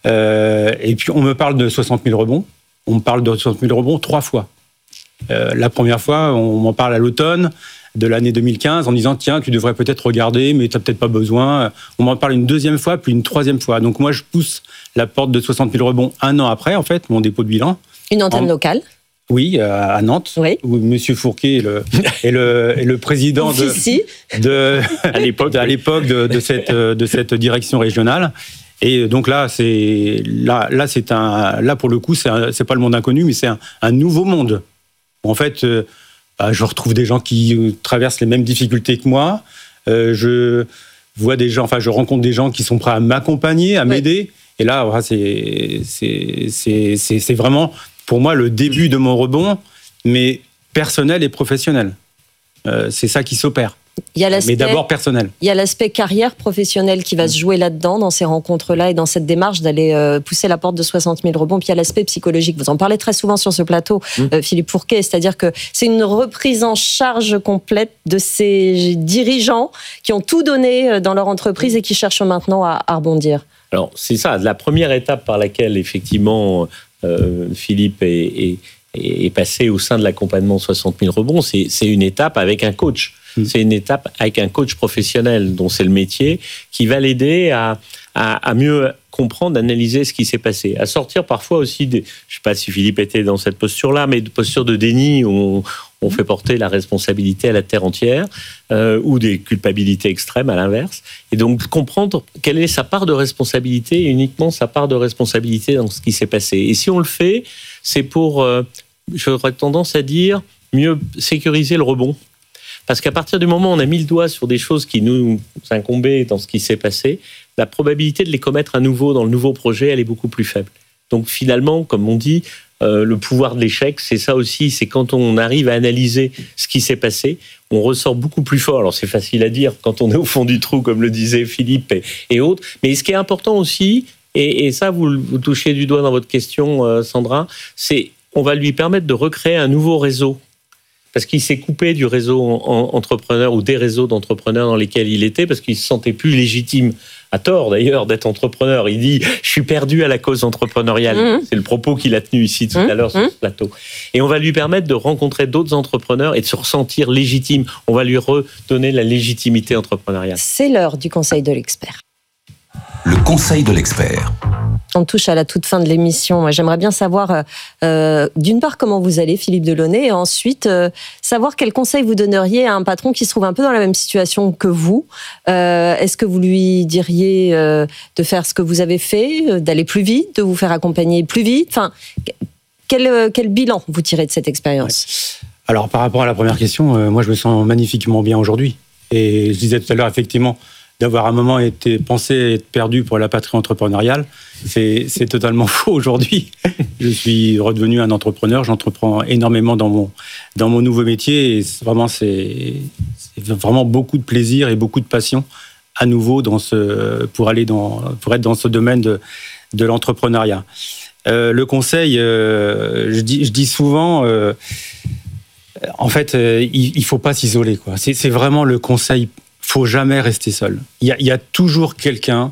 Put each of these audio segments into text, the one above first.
Et puis, on me parle de 60 000 rebonds. On me parle de 60 000 rebonds 3 fois. La première fois, on m'en parle à l'automne de l'année 2015 en disant tiens, tu devrais peut-être regarder, mais tu n'as peut-être pas besoin. On m'en parle une deuxième fois, puis une troisième fois. Donc moi, je pousse la porte de 60 000 rebonds un an après, en fait, mon dépôt de bilan. Une antenne locale. Oui, à Nantes, oui. Où M. Fourquet est le président à l'époque de cette direction régionale. Et donc là, pour le coup, c'est pas le monde inconnu, mais c'est un nouveau monde. En fait, je retrouve des gens qui traversent les mêmes difficultés que moi. Je rencontre des gens qui sont prêts à m'accompagner, à m'aider. Et là, c'est vraiment, pour moi, le début de mon rebond, mais personnel et professionnel. C'est ça qui s'opère. Mais d'abord personnel. Il y a l'aspect carrière professionnelle qui va se jouer là-dedans, dans ces rencontres-là et dans cette démarche d'aller pousser la porte de 60 000 rebonds. Puis il y a l'aspect psychologique. Vous en parlez très souvent sur ce plateau, Philippe Fourquet. C'est-à-dire que c'est une reprise en charge complète de ces dirigeants qui ont tout donné dans leur entreprise et qui cherchent maintenant à rebondir. Alors, c'est ça. La première étape par laquelle, effectivement, Philippe est passé au sein de l'accompagnement 60 000 rebonds, c'est une étape avec un coach. C'est une étape avec un coach professionnel dont c'est le métier, qui va l'aider à mieux comprendre, analyser ce qui s'est passé, à sortir parfois aussi je ne sais pas si Philippe était dans cette posture-là, mais de posture de déni où on fait porter la responsabilité à la terre entière, ou des culpabilités extrêmes à l'inverse, et donc comprendre quelle est sa part de responsabilité, et uniquement sa part de responsabilité dans ce qui s'est passé. Et si on le fait, c'est pour, j'aurais tendance à dire, mieux sécuriser le rebond. Parce qu'à partir du moment où on a mis le doigt sur des choses qui nous incombaient dans ce qui s'est passé, la probabilité de les commettre à nouveau dans le nouveau projet, elle est beaucoup plus faible. Donc finalement, comme on dit, le pouvoir de l'échec, c'est ça aussi, c'est quand on arrive à analyser ce qui s'est passé, on ressort beaucoup plus fort. Alors c'est facile à dire quand on est au fond du trou, comme le disait Philippe et autres, mais ce qui est important aussi, et ça vous touchez du doigt dans votre question, Sandra, c'est on va lui permettre de recréer un nouveau réseau. Parce qu'il s'est coupé du réseau entrepreneur ou des réseaux d'entrepreneurs dans lesquels il était, parce qu'il se sentait plus légitime, à tort d'ailleurs, d'être entrepreneur. Il dit « je suis perdu à la cause entrepreneuriale ». C'est le propos qu'il a tenu ici tout à l'heure sur ce plateau. Et on va lui permettre de rencontrer d'autres entrepreneurs et de se ressentir légitime. On va lui redonner la légitimité entrepreneuriale. C'est l'heure du conseil de l'expert. Le conseil de l'expert. On touche à la toute fin de l'émission. J'aimerais bien savoir, d'une part, comment vous allez, Philippe Delaunay, et ensuite, savoir quel conseil vous donneriez à un patron qui se trouve un peu dans la même situation que vous. Est-ce que vous lui diriez de faire ce que vous avez fait, d'aller plus vite, de vous faire accompagner plus vite ? Enfin, quel bilan vous tirez de cette expérience ? Alors, par rapport à la première question, moi, je me sens magnifiquement bien aujourd'hui. Et je disais tout à l'heure, effectivement, d'avoir un moment été pensé être perdu pour la patrie entrepreneuriale, c'est totalement faux aujourd'hui. Je suis redevenu un entrepreneur, j'entreprends énormément dans mon nouveau métier et c'est vraiment beaucoup de plaisir et beaucoup de passion à nouveau pour être dans ce domaine de l'entrepreneuriat. Le conseil, je dis souvent, en fait, il faut pas s'isoler, quoi. C'est vraiment le conseil. Faut jamais rester seul. Il y a toujours quelqu'un.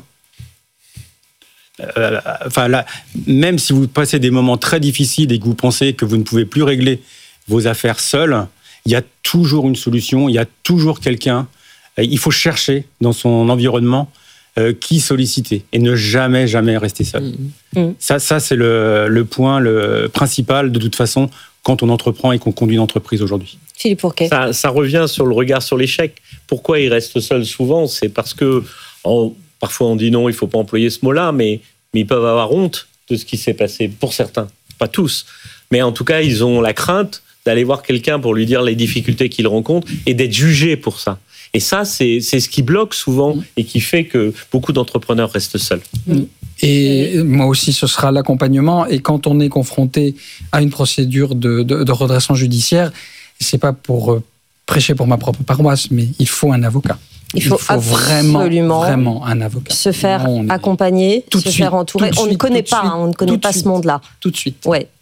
Même si vous passez des moments très difficiles et que vous pensez que vous ne pouvez plus régler vos affaires seul, il y a toujours une solution. Il y a toujours quelqu'un. Il faut chercher dans son environnement qui solliciter et ne jamais rester seul. Ça c'est le point le principal de toute façon quand on entreprend et qu'on conduit une entreprise aujourd'hui. Philippe Fourquet. Ça revient sur le regard sur l'échec. Pourquoi il reste seul souvent ? C'est parce que, parfois on dit non, il ne faut pas employer ce mot-là, mais ils peuvent avoir honte de ce qui s'est passé, pour certains, pas tous. Mais en tout cas, ils ont la crainte d'aller voir quelqu'un pour lui dire les difficultés qu'ils rencontrent et d'être jugés pour ça. Et ça, c'est ce qui bloque souvent et qui fait que beaucoup d'entrepreneurs restent seuls. Et moi aussi, ce sera l'accompagnement. Et quand on est confronté à une procédure de redressement judiciaire, c'est pas pour prêcher pour ma propre paroisse, mais il faut un avocat. Il faut vraiment un avocat. Se faire accompagner, se faire entourer. On ne connaît pas ce monde-là. Tout de suite. Ouais.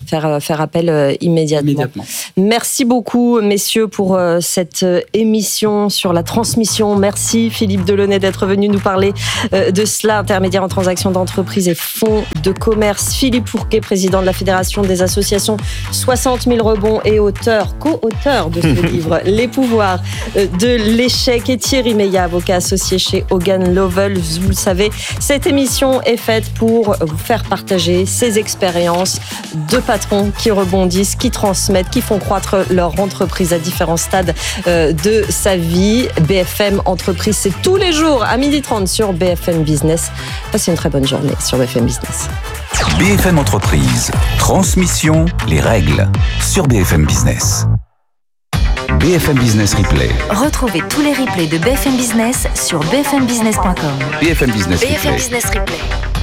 faire appel immédiatement. Merci beaucoup, messieurs, pour cette émission sur la transmission. Merci Philippe Delaunay d'être venu nous parler de cela, intermédiaire en transactions d'entreprise et fonds de commerce. Philippe Fourquet, président de la Fédération des associations 60 000 rebonds et co-auteur de ce livre, Les pouvoirs de l'échec. Et Thierry Meillat, avocat associé chez Hogan Lovells. Vous le savez, cette émission est faite pour vous faire partager ces expériences de patrons qui rebondissent, qui transmettent, qui font croître leur entreprise à différents stades de sa vie. BFM Entreprise, c'est tous les jours à 12h30 sur BFM Business. Passez une très bonne journée sur BFM Business. BFM Entreprise, transmission, les règles, sur BFM Business. BFM Business Replay. Retrouvez tous les replays de BFM Business sur bfmbusiness.com. BFM Business Replay. BFM Business Replay.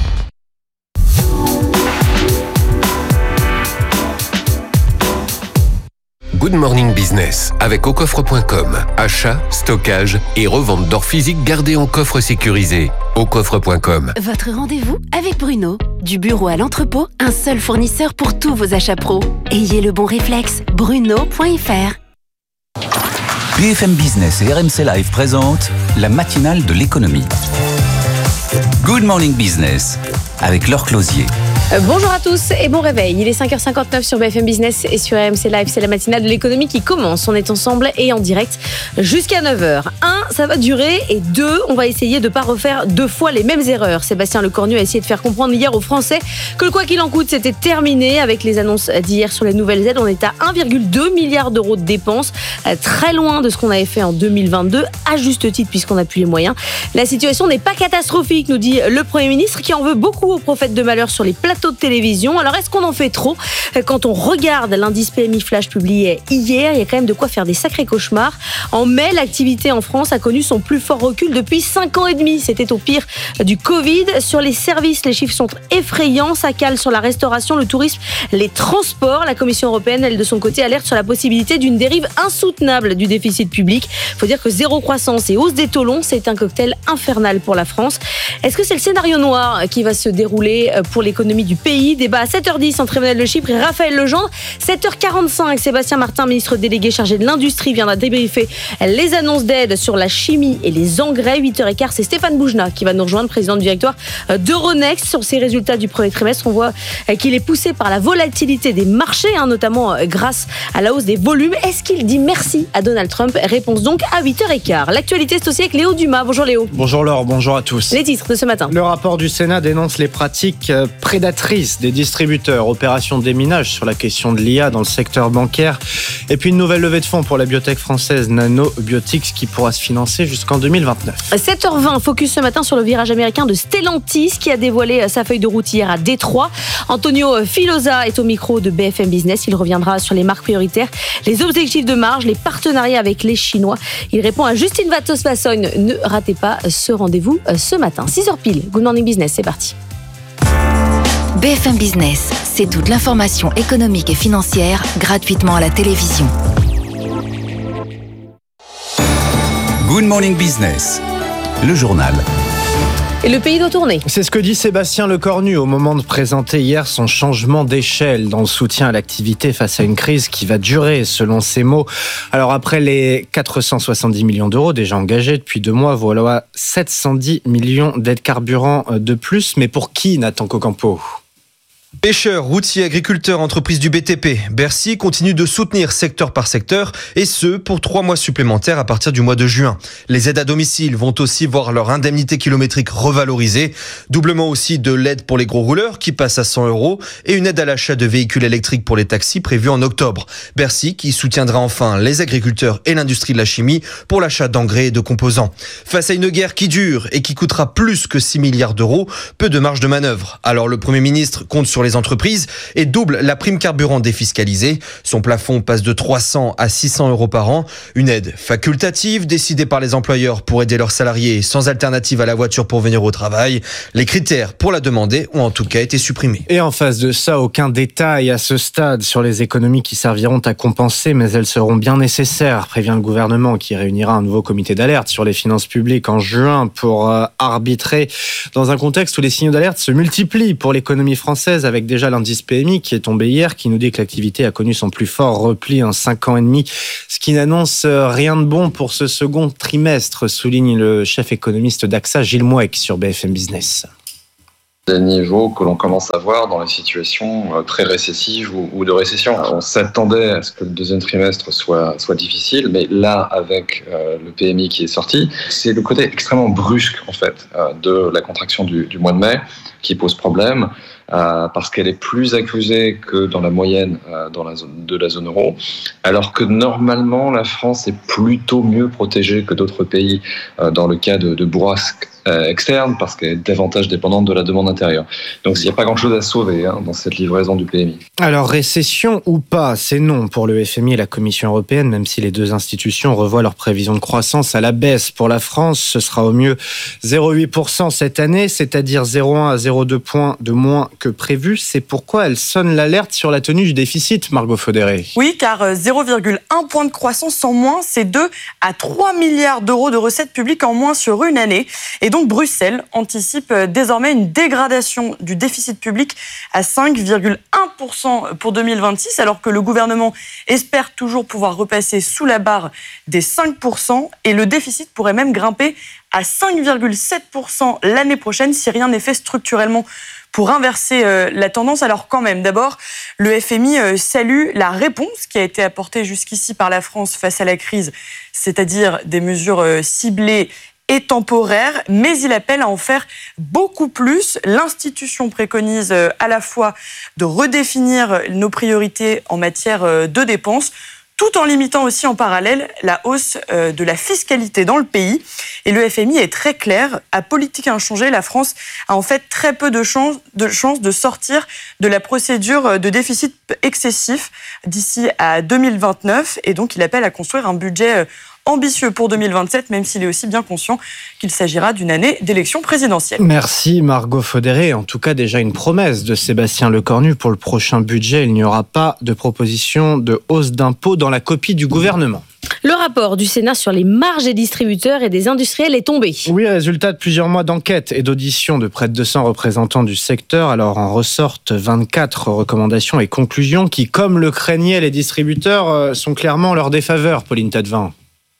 Good Morning Business avec aucoffre.com. Achat, stockage et revente d'or physique gardé en coffre sécurisé. Aucoffre.com. Votre rendez-vous avec Bruno. Du bureau à l'entrepôt, un seul fournisseur pour tous vos achats pro. Ayez le bon réflexe. Bruno.fr. BFM Business et RMC Live présentent la matinale de l'économie. Good Morning Business avec Laure Closier. Bonjour à tous et bon réveil. Il est 5h59 sur BFM Business et sur RMC Live. C'est la matinale de l'économie qui commence. On est ensemble et en direct jusqu'à 9h. 1, ça va durer. Et 2, on va essayer de ne pas refaire 2 fois les mêmes erreurs. Sébastien Lecornu a essayé de faire comprendre hier aux Français que le quoi qu'il en coûte, c'était terminé. Avec les annonces d'hier sur les nouvelles aides, on est à 1,2 milliard d'euros de dépenses. Très loin de ce qu'on avait fait en 2022, à juste titre puisqu'on n'a plus les moyens. La situation n'est pas catastrophique, nous dit le Premier ministre, qui en veut beaucoup aux prophètes de malheur sur les plateaux de télévision. Alors est-ce qu'on en fait trop ? Quand on regarde l'indice PMI Flash publié hier, il y a quand même de quoi faire des sacrés cauchemars. En mai, l'activité en France a connu son plus fort recul depuis 5 ans et demi. C'était au pire du Covid. Sur les services, les chiffres sont effrayants. Ça cale sur la restauration, le tourisme, les transports. La Commission européenne, elle, de son côté, alerte sur la possibilité d'une dérive insoutenable du déficit public. Il faut dire que zéro croissance et hausse des taux longs, c'est un cocktail infernal pour la France. Est-ce que c'est le scénario noir qui va se dérouler pour l'économie du pays ? Débat à 7h10 entre Emmanuel Le Chypre et Raphaël Legendre. 7h45, Sébastien Martin, ministre délégué chargé de l'industrie, viendra débriefer les annonces d'aide sur la chimie et les engrais. 8h15, c'est Stéphane Boujna qui va nous rejoindre, président du directoire d'Euronext. Sur ses résultats du premier trimestre, on voit qu'il est poussé par la volatilité des marchés, notamment grâce à la hausse des volumes. Est-ce qu'il dit merci à Donald Trump ? Réponse donc à 8h15. L'actualité, c'est aussi avec Léo Dumas. Bonjour Léo. Bonjour Laure, bonjour à tous. Les titres de ce matin. Le rapport du Sénat dénonce les pratiques prédatrices des distributeurs, opération de déminage sur la question de l'IA dans le secteur bancaire, et puis une nouvelle levée de fonds pour la biotech française Nanobiotics qui pourra se financer jusqu'en 2029. 7h20, focus ce matin sur le virage américain de Stellantis qui a dévoilé sa feuille de route hier à Détroit. Antonio Filosa est au micro de BFM Business. Il reviendra sur les marques prioritaires, les objectifs de marge, les partenariats avec les Chinois. Il répond à Justine Vatos-Vassogne. Ne ratez pas ce rendez-vous ce matin. 6h pile. Good Morning Business, c'est parti. BFM Business, c'est toute l'information économique et financière gratuitement à la télévision. Good Morning Business, le journal. Et le pays doit tourner. C'est ce que dit Sébastien Lecornu au moment de présenter hier son changement d'échelle dans le soutien à l'activité face à une crise qui va durer, selon ses mots. Alors après les 470 millions d'euros déjà engagés depuis 2 mois, voilà 710 millions d'aides carburant de plus. Mais pour qui, Nathan Cocampo ? Pêcheurs, routiers, agriculteurs, entreprises du BTP, Bercy continue de soutenir secteur par secteur, et ce, pour 3 mois supplémentaires à partir du mois de juin. Les aides à domicile vont aussi voir leur indemnité kilométrique revalorisée, doublement aussi de l'aide pour les gros rouleurs qui passe à 100 €, et une aide à l'achat de véhicules électriques pour les taxis prévue en octobre. Bercy qui soutiendra enfin les agriculteurs et l'industrie de la chimie pour l'achat d'engrais et de composants. Face à une guerre qui dure et qui coûtera plus que 6 milliards d'euros, peu de marge de manœuvre. Alors le Premier ministre compte sur les entreprises et double la prime carburant défiscalisée. Son plafond passe de 300 à 600 € par an. Une aide facultative décidée par les employeurs pour aider leurs salariés sans alternative à la voiture pour venir au travail. Les critères pour la demander ont en tout cas été supprimés. Et en face de ça, aucun détail à ce stade sur les économies qui serviront à compenser, mais elles seront bien nécessaires, prévient le gouvernement qui réunira un nouveau comité d'alerte sur les finances publiques en juin pour arbitrer dans un contexte où les signaux d'alerte se multiplient pour l'économie française avec déjà l'indice PMI qui est tombé hier, qui nous dit que l'activité a connu son plus fort repli en 5 ans et demi, ce qui n'annonce rien de bon pour ce second trimestre, souligne le chef économiste d'AXA, Gilles Mouek, sur BFM Business. Des niveaux que l'on commence à voir dans les situations très récessives ou de récession. On s'attendait à ce que le deuxième trimestre soit difficile, mais là, avec le PMI qui est sorti, c'est le côté extrêmement brusque en fait de la contraction du mois de mai qui pose problème. Parce qu'elle est plus accusée que dans la moyenne de la zone euro, alors que normalement la France est plutôt mieux protégée que d'autres pays dans le cas de bourrasques externes, parce qu'elle est davantage dépendante de la demande intérieure. Donc il n'y a pas grand-chose à sauver dans cette livraison du PMI. Alors récession ou pas, c'est non pour le FMI et la Commission européenne, même si les deux institutions revoient leurs prévisions de croissance à la baisse. Pour la France, ce sera au mieux 0,8% cette année, c'est-à-dire 0,1 à 0,2 points de moins que prévu. C'est pourquoi elle sonne l'alerte sur la tenue du déficit, Margot Faudéré. Oui, car 0,1 point de croissance en moins, c'est 2 à 3 milliards d'euros de recettes publiques en moins sur une année. Et donc Bruxelles anticipe désormais une dégradation du déficit public à 5,1% pour 2026, alors que le gouvernement espère toujours pouvoir repasser sous la barre des 5%, et le déficit pourrait même grimper à 5,7% l'année prochaine si rien n'est fait structurellement pour inverser la tendance. Alors quand même, d'abord, le FMI salue la réponse qui a été apportée jusqu'ici par la France face à la crise, c'est-à-dire des mesures ciblées et temporaire, mais il appelle à en faire beaucoup plus. L'institution préconise à la fois de redéfinir nos priorités en matière de dépenses, tout en limitant aussi en parallèle la hausse de la fiscalité dans le pays. Et le FMI est très clair, à politique inchangée, la France a en fait très peu de chances de sortir de la procédure de déficit excessif d'ici à 2029. Et donc il appelle à construire un budget ambitieux pour 2027, même s'il est aussi bien conscient qu'il s'agira d'une année d'élection présidentielle. Merci Margot Faudéré. En tout cas, déjà une promesse de Sébastien Lecornu pour le prochain budget. Il n'y aura pas de proposition de hausse d'impôts dans la copie du gouvernement. Le rapport du Sénat sur les marges des distributeurs et des industriels est tombé. Oui, résultat de plusieurs mois d'enquête et d'audition de près de 200 représentants du secteur. Alors en ressortent 24 recommandations et conclusions qui, comme le craignaient les distributeurs, sont clairement en leur défaveur, Pauline Tadevin.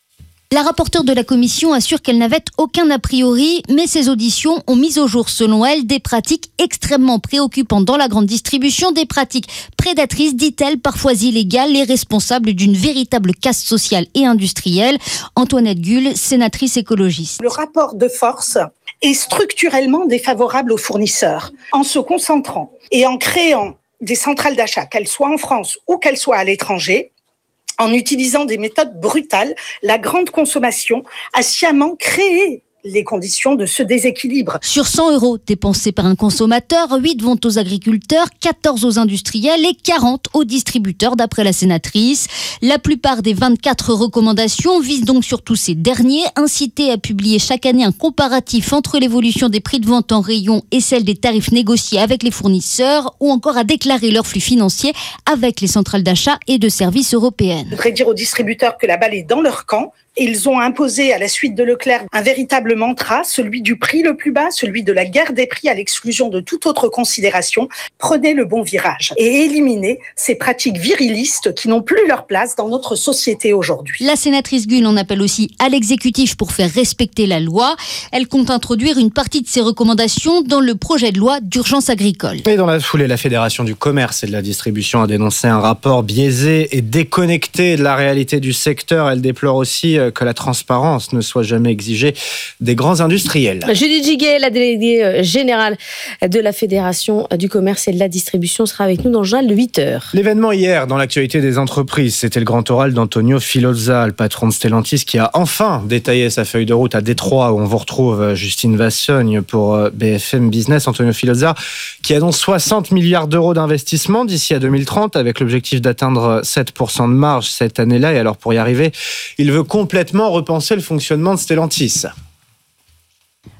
La rapporteure de la commission assure qu'elle n'avait aucun a priori, mais ces auditions ont mis au jour, selon elle, des pratiques extrêmement préoccupantes dans la grande distribution, des pratiques prédatrices, dit-elle, parfois illégales, et responsables d'une véritable casse sociale et industrielle. Antoinette Gull, sénatrice écologiste. Le rapport de force est structurellement défavorable aux fournisseurs. En se concentrant et en créant des centrales d'achat, qu'elles soient en France ou qu'elles soient à l'étranger, en utilisant des méthodes brutales, la grande consommation a sciemment créé les conditions de ce déséquilibre. Sur 100 € dépensés par un consommateur, 8 vont aux agriculteurs, 14 aux industriels et 40 aux distributeurs, d'après la sénatrice. La plupart des 24 recommandations visent donc surtout ces derniers, inciter à publier chaque année un comparatif entre l'évolution des prix de vente en rayon et celle des tarifs négociés avec les fournisseurs, ou encore à déclarer leurs flux financiers avec les centrales d'achat et de services européennes. Je voudrais dire aux distributeurs que la balle est dans leur camp. Ils ont imposé à la suite de Leclerc un véritable mantra, celui du prix le plus bas, celui de la guerre des prix à l'exclusion de toute autre considération. Prenez le bon virage et éliminez ces pratiques virilistes qui n'ont plus leur place dans notre société aujourd'hui. La sénatrice Gull en appelle aussi à l'exécutif pour faire respecter la loi. Elle compte introduire une partie de ses recommandations dans le projet de loi d'urgence agricole. Et dans la foulée, la Fédération du commerce et de la distribution a dénoncé un rapport biaisé et déconnecté de la réalité du secteur. Elle déplore aussi que la transparence ne soit jamais exigée des grands industriels. Judith Giguet, la déléguée générale de la Fédération du commerce et de la distribution, sera avec nous dans le journal de 8h. L'événement hier dans l'actualité des entreprises, c'était le grand oral d'Antonio Filozza, le patron de Stellantis, qui a enfin détaillé sa feuille de route à Détroit, où on vous retrouve Justine Vassogne pour BFM Business. Antonio Filozza qui annonce 60 milliards d'euros d'investissement d'ici à 2030, avec l'objectif d'atteindre 7% de marge cette année-là. Et alors pour y arriver, il veut complètement repenser le fonctionnement de Stellantis.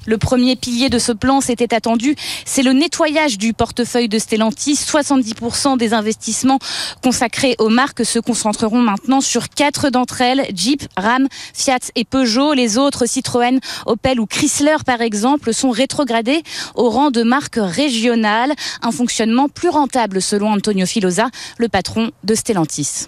Le premier pilier de ce plan, c'était attendu, c'est le nettoyage du portefeuille de Stellantis. 70% des investissements consacrés aux marques se concentreront maintenant sur 4 d'entre elles, Jeep, Ram, Fiat et Peugeot. Les autres, Citroën, Opel ou Chrysler par exemple, sont rétrogradés au rang de marques régionales. Un fonctionnement plus rentable selon Antonio Filosa, le patron de Stellantis.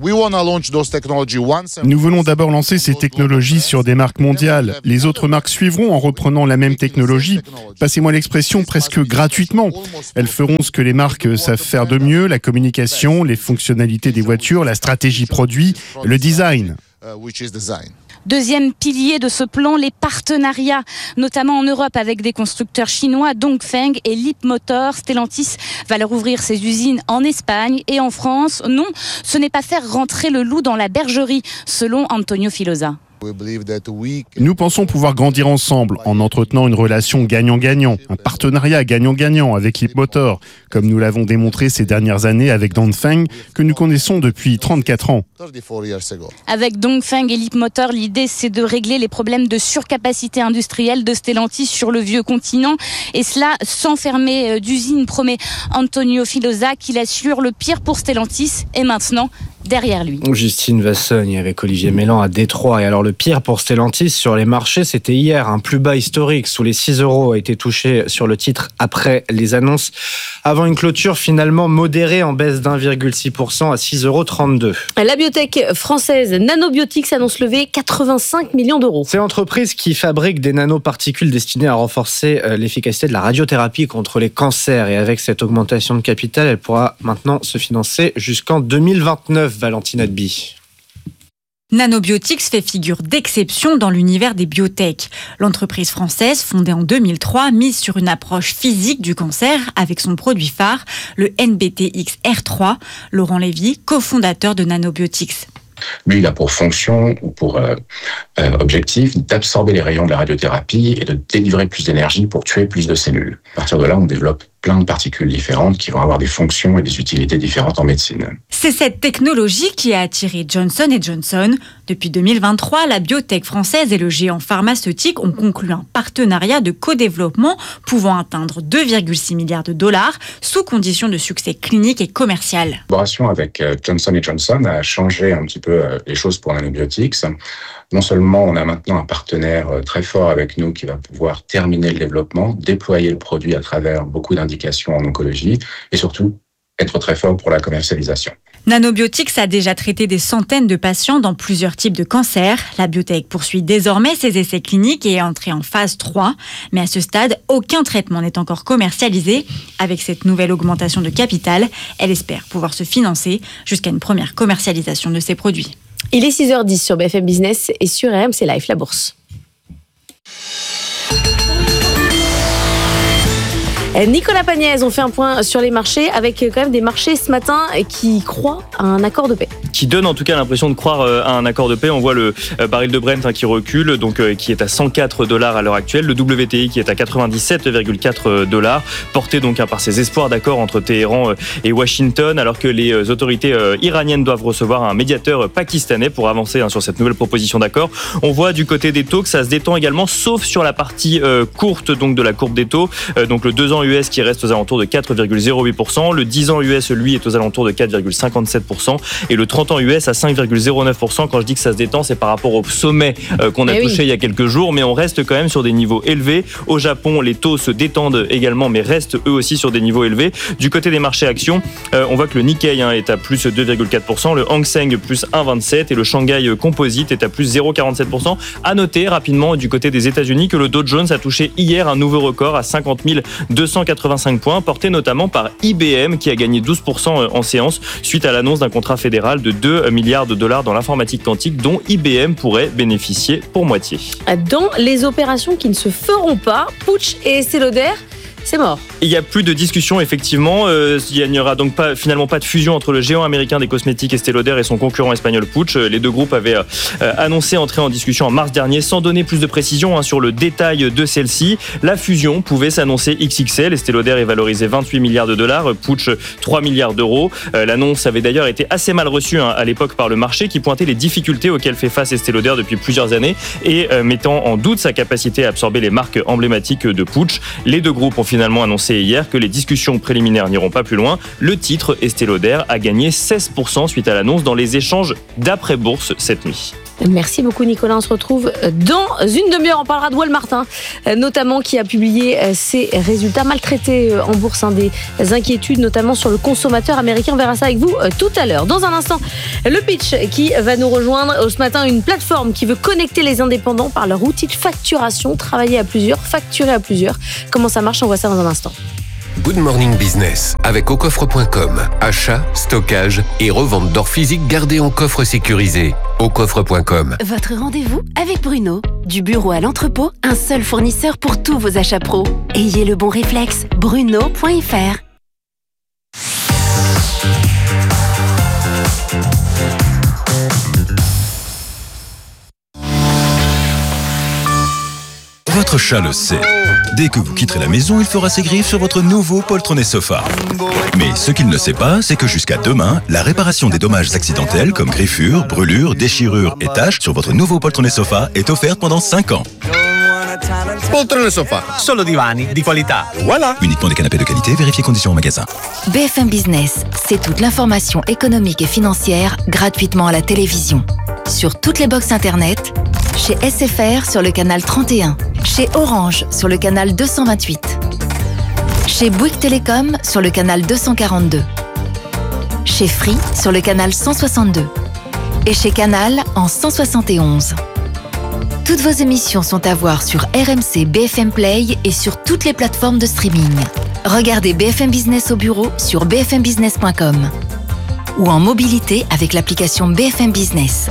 Nous voulons d'abord lancer ces technologies sur des marques mondiales. Les autres marques suivront en reprenant la même technologie. Passez-moi l'expression, presque gratuitement. Elles feront ce que les marques savent faire de mieux, la communication, les fonctionnalités des voitures, la stratégie produit, le design. Deuxième pilier de ce plan, les partenariats, notamment en Europe avec des constructeurs chinois, Dongfeng et Leapmotor. Stellantis va leur ouvrir ses usines en Espagne et en France. Non, ce n'est pas faire rentrer le loup dans la bergerie, selon Antonio Filosa. Nous pensons pouvoir grandir ensemble en entretenant une relation gagnant-gagnant, un partenariat gagnant-gagnant avec Leapmotor, comme nous l'avons démontré ces dernières années avec Dongfeng, que nous connaissons depuis 34 ans. Avec Dongfeng et Leapmotor, l'idée c'est de régler les problèmes de surcapacité industrielle de Stellantis sur le vieux continent, et cela sans fermer d'usine, promet Antonio Filosa, qu'il assure le pire pour Stellantis est maintenant derrière lui. Justine Vassogne avec Olivier Mélan à Détroit. Et alors le pire pour Stellantis sur les marchés, c'était hier. Un plus bas historique sous les 6 € a été touché sur le titre après les annonces. Avant une clôture finalement modérée en baisse d'1,6% à 6,32 €. La biotech française Nanobiotics annonce lever 85 millions d'euros. C'est l'entreprise qui fabrique des nanoparticules destinées à renforcer l'efficacité de la radiothérapie contre les cancers. Et avec cette augmentation de capital, elle pourra maintenant se financer jusqu'en 2029. Valentine Adby. Nanobiotics fait figure d'exception dans l'univers des biotech. L'entreprise française, fondée en 2003, mise sur une approche physique du cancer avec son produit phare, le NBTX R3. Laurent Lévy, cofondateur de Nanobiotics. Lui, il a pour fonction ou pour objectif d'absorber les rayons de la radiothérapie et de délivrer plus d'énergie pour tuer plus de cellules. À partir de là, on développe plein de particules différentes qui vont avoir des fonctions et des utilités différentes en médecine. C'est cette technologie qui a attiré Johnson & Johnson. Depuis 2023, la biotech française et le géant pharmaceutique ont conclu un partenariat de co-développement pouvant atteindre 2,6 milliards de dollars sous condition de succès clinique et commercial. La collaboration avec Johnson & Johnson a changé un petit peu les choses pour Nanobiotics. Non seulement on a maintenant un partenaire très fort avec nous qui va pouvoir terminer le développement, déployer le produit à travers beaucoup d'indications en oncologie et surtout être très fort pour la commercialisation. Nanobiotics a déjà traité des centaines de patients dans plusieurs types de cancers. La biotech poursuit désormais ses essais cliniques et est entrée en phase 3. Mais à ce stade, aucun traitement n'est encore commercialisé. Avec cette nouvelle augmentation de capital, elle espère pouvoir se financer jusqu'à une première commercialisation de ses produits. Il est 6h10 sur BFM Business et sur RMC Live, la bourse. Nicolas Pagnès, on fait un point sur les marchés avec quand même des marchés ce matin qui croient à un accord de paix. Qui donne en tout cas l'impression de croire à un accord de paix. On voit le baril de Brent qui recule, donc qui est à 104 $ à l'heure actuelle. Le WTI qui est à 97,4 $, porté donc par ces espoirs d'accord entre Téhéran et Washington, alors que les autorités iraniennes doivent recevoir un médiateur pakistanais pour avancer sur cette nouvelle proposition d'accord. On voit du côté des taux que ça se détend également, sauf sur la partie courte donc de la courbe des taux. Donc le 2 ans US qui reste aux alentours de 4,08%. Le 10 ans US, lui, est aux alentours de 4,57%. Et le 30 ans US à 5,09%. Quand je dis que ça se détend, c'est par rapport au sommet qu'on a touché il y a quelques jours. Mais on reste quand même sur des niveaux élevés. Au Japon, les taux se détendent également, mais restent eux aussi sur des niveaux élevés. Du côté des marchés actions, on voit que le Nikkei est à plus 2,4%. Le Hang Seng plus 1,27%. Et le Shanghai Composite est à plus 0,47%. À noter rapidement du côté des États-Unis que le Dow Jones a touché hier un nouveau record à 50 285 points, porté notamment par IBM qui a gagné 12% en séance suite à l'annonce d'un contrat fédéral de 2 milliards de dollars dans l'informatique quantique dont IBM pourrait bénéficier pour moitié. Dans les opérations qui ne se feront pas, Puig et Estée Lauder c'est mort. Il n'y a plus de discussion, effectivement. Il n'y aura donc finalement pas de fusion entre le géant américain des cosmétiques Estée Lauder et son concurrent espagnol Puig. Les deux groupes avaient annoncé entrer en discussion en mars dernier, sans donner plus de précision sur le détail de celle-ci. La fusion pouvait s'annoncer XXL. Estée Lauder est valorisé 28 milliards de dollars, Puig 3 milliards d'euros. L'annonce avait d'ailleurs été assez mal reçue à l'époque par le marché, qui pointait les difficultés auxquelles fait face Estée Lauder depuis plusieurs années et mettant en doute sa capacité à absorber les marques emblématiques de Puig. Les deux groupes ont finalement annoncé hier que les discussions préliminaires n'iront pas plus loin. Le titre Estée Lauder a gagné 16% suite à l'annonce dans les échanges d'après-bourse cette nuit. Merci beaucoup Nicolas, on se retrouve dans une demi-heure. On parlera de Walmart, notamment, qui a publié ses résultats maltraités en bourse, des inquiétudes notamment sur le consommateur américain. On verra ça avec vous tout à l'heure. Dans un instant, le pitch qui va nous rejoindre ce matin, une plateforme qui veut connecter les indépendants par leur outil de facturation, travailler à plusieurs, facturer à plusieurs. Comment ça marche, on voit ça dans un instant. Good Morning Business avec aucoffre.com. Achat, stockage et revente d'or physique gardé en coffre sécurisé. aucoffre.com. Votre rendez-vous avec Bruno. Du bureau à l'entrepôt, un seul fournisseur pour tous vos achats pro. Ayez le bon réflexe, bruno.fr. Votre chat le sait. Dès que vous quitterez la maison, il fera ses griffes sur votre nouveau poltronné sofa. Mais ce qu'il ne sait pas, c'est que jusqu'à demain, la réparation des dommages accidentels comme griffures, brûlures, déchirures et taches sur votre nouveau poltronné sofa est offerte pendant 5 ans. Poltrone sofa, solo divani di qualità. Voilà. Uniquement des canapés de qualité, vérifiez conditions en magasin. BFM Business, c'est toute l'information économique et financière gratuitement à la télévision. Sur toutes les box internet, chez SFR sur le canal 31, chez Orange sur le canal 228, chez Bouygues Télécom sur le canal 242, chez Free sur le canal 162 et chez Canal en 171. Toutes vos émissions sont à voir sur RMC BFM Play et sur toutes les plateformes de streaming. Regardez BFM Business au bureau sur bfmbusiness.com ou en mobilité avec l'application BFM Business.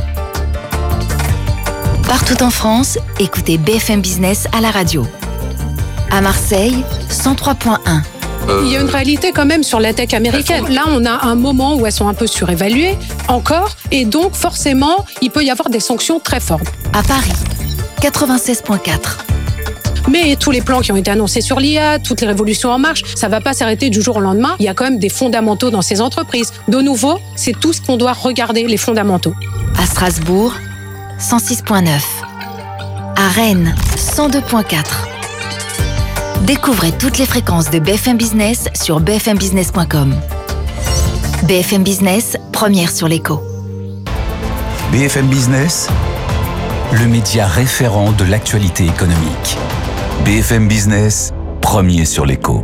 Partout en France, écoutez BFM Business à la radio. À Marseille, 103.1. Il y a une réalité quand même sur la tech américaine. Là, on a un moment où elles sont un peu surévaluées, encore, et donc forcément, il peut y avoir des sanctions très fortes. À Paris, 96.4. Mais tous les plans qui ont été annoncés sur l'IA, toutes les révolutions en marche, ça ne va pas s'arrêter du jour au lendemain. Il y a quand même des fondamentaux dans ces entreprises. De nouveau, c'est tout ce qu'on doit regarder, les fondamentaux. À Strasbourg, 106.9. À Rennes, 102.4. Découvrez toutes les fréquences de BFM Business sur bfmbusiness.com. BFM Business, première sur l'écho. BFM Business, le média référent de l'actualité économique. BFM Business, premier sur l'écho.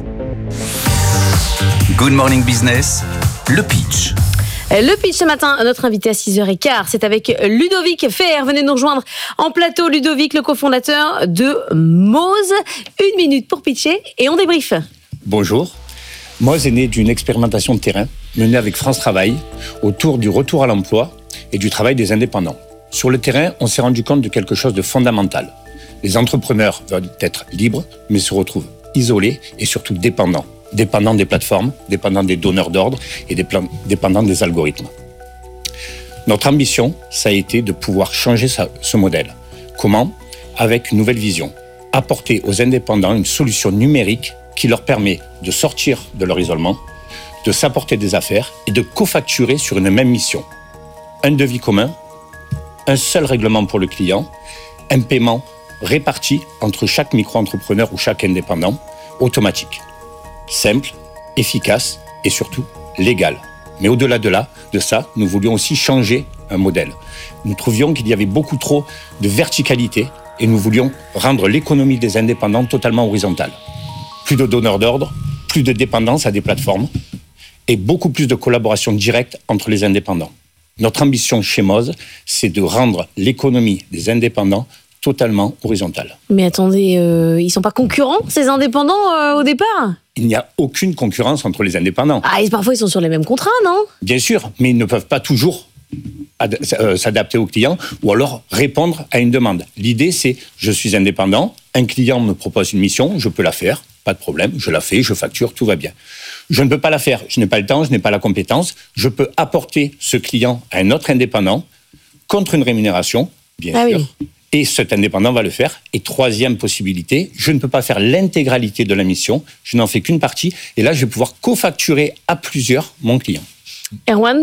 Good Morning Business, le pitch. Le pitch ce matin, notre invité à 6h15, c'est avec Ludovic Feher. Venez nous rejoindre en plateau. Ludovic, le cofondateur de Moz. 1 minute pour pitcher et on débriefe. Bonjour. Moz est né d'une expérimentation de terrain menée avec France Travail autour du retour à l'emploi et du travail des indépendants. Sur le terrain, on s'est rendu compte de quelque chose de fondamental. Les entrepreneurs veulent être libres, mais se retrouvent isolés et surtout dépendants. Dépendants des plateformes, dépendants des donneurs d'ordre et dépendants des algorithmes. Notre ambition, ça a été de pouvoir changer ce modèle. Comment ? Avec une nouvelle vision. Apporter aux indépendants une solution numérique qui leur permet de sortir de leur isolement, de s'apporter des affaires et de cofacturer sur une même mission. Un devis commun, un seul règlement pour le client, un paiement réparti entre chaque micro-entrepreneur ou chaque indépendant, automatique. Simple, efficace et surtout légal. Mais au-delà de ça, nous voulions aussi changer un modèle. Nous trouvions qu'il y avait beaucoup trop de verticalité et nous voulions rendre l'économie des indépendants totalement horizontale. Plus de donneurs d'ordre, plus de dépendance à des plateformes et beaucoup plus de collaboration directe entre les indépendants. Notre ambition chez Moz, c'est de rendre l'économie des indépendants totalement horizontale. Mais attendez, ils sont pas concurrents, ces indépendants, au départ ? Il n'y a aucune concurrence entre les indépendants. Ah, et parfois ils sont sur les mêmes contrats, non ? Bien sûr, mais ils ne peuvent pas toujours s'adapter aux clients ou alors répondre à une demande. L'idée, c'est, je suis indépendant, un client me propose une mission, je peux la faire, pas de problème, je la fais, je facture, tout va bien. Je ne peux pas la faire, je n'ai pas le temps, je n'ai pas la compétence. Je peux apporter ce client à un autre indépendant contre une rémunération, bien sûr. Oui. Et cet indépendant va le faire. Et troisième possibilité, je ne peux pas faire l'intégralité de la mission, je n'en fais qu'une partie. Et là, je vais pouvoir cofacturer à plusieurs mon client. Erwan ?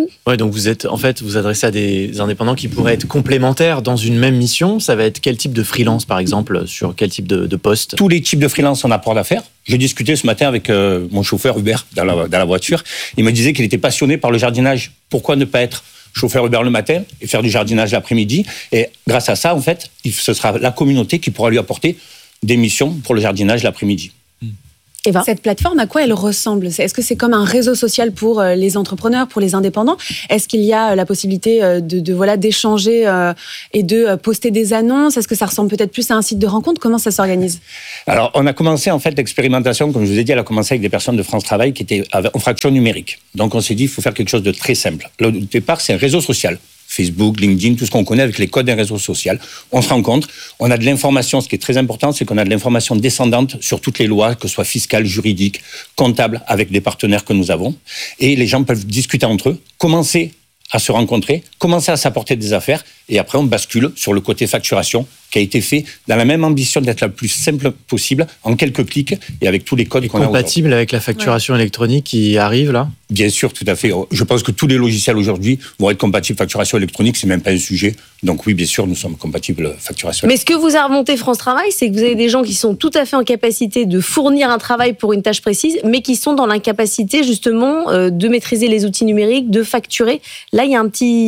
Ouais, donc vous adressez à des indépendants qui pourraient être complémentaires dans une même mission. Ça va être quel type de freelance, par exemple, sur quel type de poste ? Tous les types de freelance en apport d'affaires. J'ai discuté ce matin avec mon chauffeur Uber dans la voiture. Il me disait qu'il était passionné par le jardinage. Pourquoi ne pas être chauffeur Uber le matin et faire du jardinage l'après-midi ? Et grâce à ça, en fait, ce sera la communauté qui pourra lui apporter des missions pour le jardinage l'après-midi. Eva. Cette plateforme, à quoi elle ressemble ? Est-ce que c'est comme un réseau social pour les entrepreneurs, pour les indépendants ? Est-ce qu'il y a la possibilité d'échanger et de poster des annonces ? Est-ce que ça ressemble peut-être plus à un site de rencontre ? Comment ça s'organise ? Alors, on a commencé en fait l'expérimentation, comme je vous ai dit, elle a commencé avec des personnes de France Travail qui étaient en fraction numérique. Donc, on s'est dit, il faut faire quelque chose de très simple. Au départ, c'est un réseau social. Facebook, LinkedIn, tout ce qu'on connaît avec les codes d'un réseau social. On se rencontre, on a de l'information. Ce qui est très important, c'est qu'on a de l'information descendante sur toutes les lois, que ce soit fiscales, juridiques, comptables, avec des partenaires que nous avons. Et les gens peuvent discuter entre eux, commencer à se rencontrer, commencer à s'apporter des affaires, et après on bascule sur le côté facturation qui a été fait dans la même ambition d'être la plus simple possible, en quelques clics, et avec tous les codes qu'on a aujourd'hui. Compatible avec la facturation électronique qui arrive là ? Bien sûr, tout à fait. Je pense que tous les logiciels aujourd'hui vont être compatibles facturation électronique, c'est même pas un sujet. Donc oui, bien sûr, nous sommes compatibles facturation. Mais ce que vous a remonté France Travail, c'est que vous avez des gens qui sont tout à fait en capacité de fournir un travail pour une tâche précise, mais qui sont dans l'incapacité justement de maîtriser les outils numériques, de facturer. Là, il y a un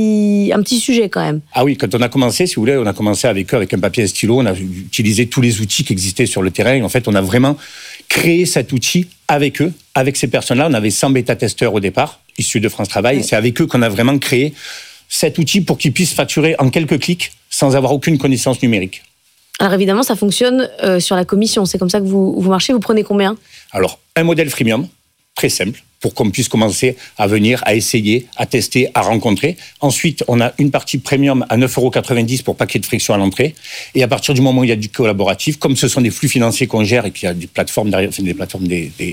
petit sujet quand même. Ah oui, quand on a commencé, si vous voulez, on a commencé avec eux, avec un papier et un stylo, on a utilisé tous les outils qui existaient sur le terrain. Et en fait, on a vraiment créé cet outil avec eux, avec ces personnes-là. On avait 100 bêta-testeurs au départ, issus de France Travail, et c'est avec eux qu'on a vraiment créé cet outil pour qu'ils puissent facturer en quelques clics sans avoir aucune connaissance numérique. Alors évidemment, ça fonctionne sur la commission. C'est comme ça que vous marchez. Vous prenez combien ? Alors, un modèle freemium, très simple, pour qu'on puisse commencer à venir, à essayer, à tester, à rencontrer. Ensuite, on a une partie premium à 9,90 € pour pas qu'il y ait de friction à l'entrée. Et à partir du moment où il y a du collaboratif, comme ce sont des flux financiers qu'on gère et qu'il y a des plateformes derrière, des plateformes,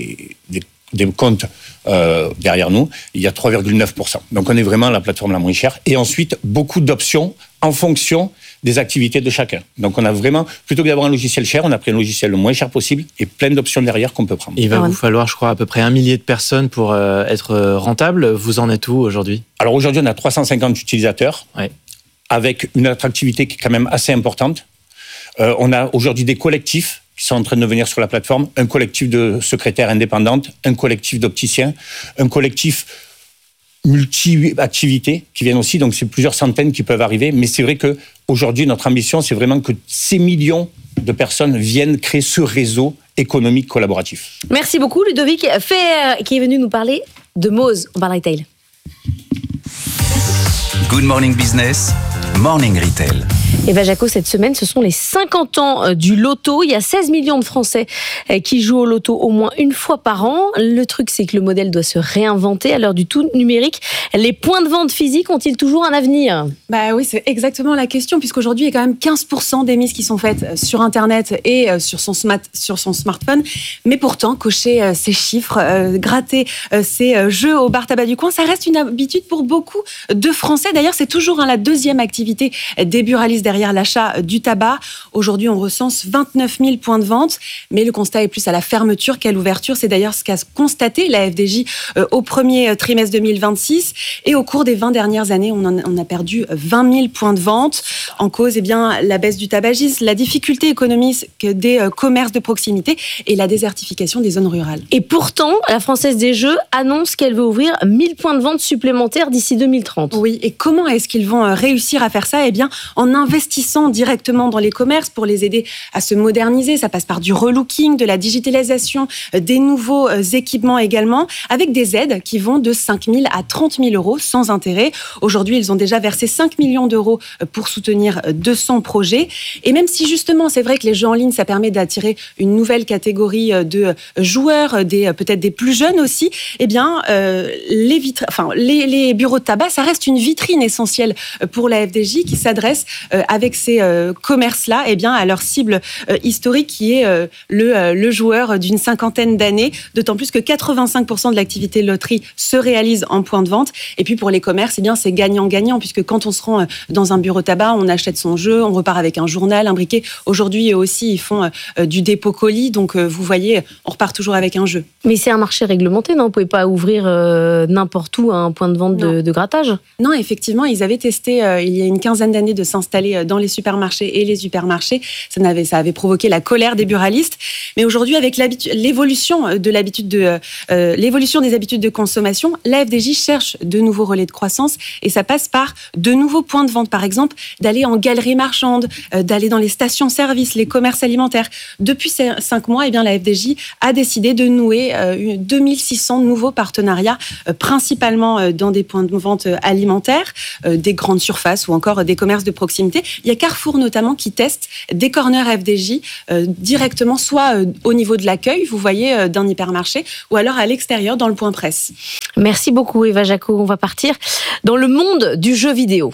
des comptes derrière nous, il y a 3,9%. Donc on est vraiment la plateforme la moins chère. Et ensuite, beaucoup d'options en fonction des activités de chacun. Donc on a vraiment, plutôt que d'avoir un logiciel cher, on a pris un logiciel le moins cher possible et plein d'options derrière qu'on peut prendre. Il va vous falloir, je crois, à peu près 1 millier de personnes pour être rentable. Vous en êtes où aujourd'hui ? Alors aujourd'hui, on a 350 utilisateurs, avec une attractivité qui est quand même assez importante. On a aujourd'hui des collectifs qui sont en train de venir sur la plateforme, un collectif de secrétaires indépendantes, un collectif d'opticiens, un collectif multi-activités qui viennent aussi, donc c'est plusieurs centaines qui peuvent arriver, mais c'est vrai qu'aujourd'hui, notre ambition, c'est vraiment que ces millions de personnes viennent créer ce réseau économique collaboratif. Merci beaucoup Ludovic, qui est venu nous parler de Mose, on parle retail. Good Morning Business, Morning Retail. Eva Jaco, cette semaine, ce sont les 50 ans du loto. Il y a 16 millions de Français qui jouent au loto au moins une fois par an. Le truc, c'est que le modèle doit se réinventer à l'heure du tout numérique. Les points de vente physiques ont-ils toujours un avenir ? Bah oui, c'est exactement la question, puisqu'aujourd'hui, il y a quand même 15% des mises qui sont faites sur Internet et sur son smartphone. Mais pourtant, cocher ces chiffres, gratter ces jeux au bar tabac du coin, ça reste une habitude pour beaucoup de Français. D'ailleurs, c'est toujours la deuxième activité des buralistes derrière l'achat du tabac. Aujourd'hui, on recense 29 000 points de vente, mais le constat est plus à la fermeture qu'à l'ouverture. C'est d'ailleurs ce qu'a constaté la FDJ au premier trimestre 2026. Et au cours des 20 dernières années, on a perdu 20 000 points de vente. En cause, la baisse du tabagisme, la difficulté économique des commerces de proximité et la désertification des zones rurales. Et pourtant, la Française des Jeux annonce qu'elle veut ouvrir 1000 points de vente supplémentaires d'ici 2030. Oui, et comment est-ce qu'ils vont réussir à faire ça ? En investissant directement dans les commerces pour les aider à se moderniser. Ça passe par du relooking, de la digitalisation, des nouveaux équipements également, avec des aides qui vont de 5 000 à 30 000 € sans intérêt. Aujourd'hui, ils ont déjà versé 5 millions d'euros pour soutenir 200 projets. Et même si justement, c'est vrai que les jeux en ligne, ça permet d'attirer une nouvelle catégorie de joueurs, peut-être des plus jeunes aussi, les bureaux de tabac, ça reste une vitrine essentielle pour la FDJ qui s'adresse avec ces commerces-là, eh bien, à leur cible historique qui est le joueur d'une cinquantaine d'années, d'autant plus que 85% de l'activité loterie se réalise en point de vente. Et puis pour les commerces, eh bien, c'est gagnant-gagnant, puisque quand on se rend dans un bureau tabac, on achète son jeu, on repart avec un journal, un briquet. Aujourd'hui, eux aussi, ils font du dépôt colis, donc vous voyez, on repart toujours avec un jeu. Mais c'est un marché réglementé, non ? Vous ne pouvez pas ouvrir n'importe où un point de vente de grattage ? Non, effectivement, ils avaient testé il y a une quinzaine d'années de s'installer dans les supermarchés et les hypermarchés. Ça avait provoqué la colère des buralistes. Mais aujourd'hui, avec l'évolution des habitudes de consommation, la FDJ cherche de nouveaux relais de croissance et ça passe par de nouveaux points de vente. Par exemple, d'aller en galerie marchande, d'aller dans les stations-service, les commerces alimentaires. Depuis ces 5 mois, eh bien, la FDJ a décidé de nouer 2600 nouveaux partenariats, principalement dans des points de vente alimentaires, des grandes surfaces ou encore des commerces de proximité. Il y a Carrefour notamment qui teste des corners FDJ directement, soit au niveau de l'accueil, vous voyez, d'un hypermarché, ou alors à l'extérieur dans le point presse. Merci beaucoup Eva Jaco. On va partir dans le monde du jeu vidéo.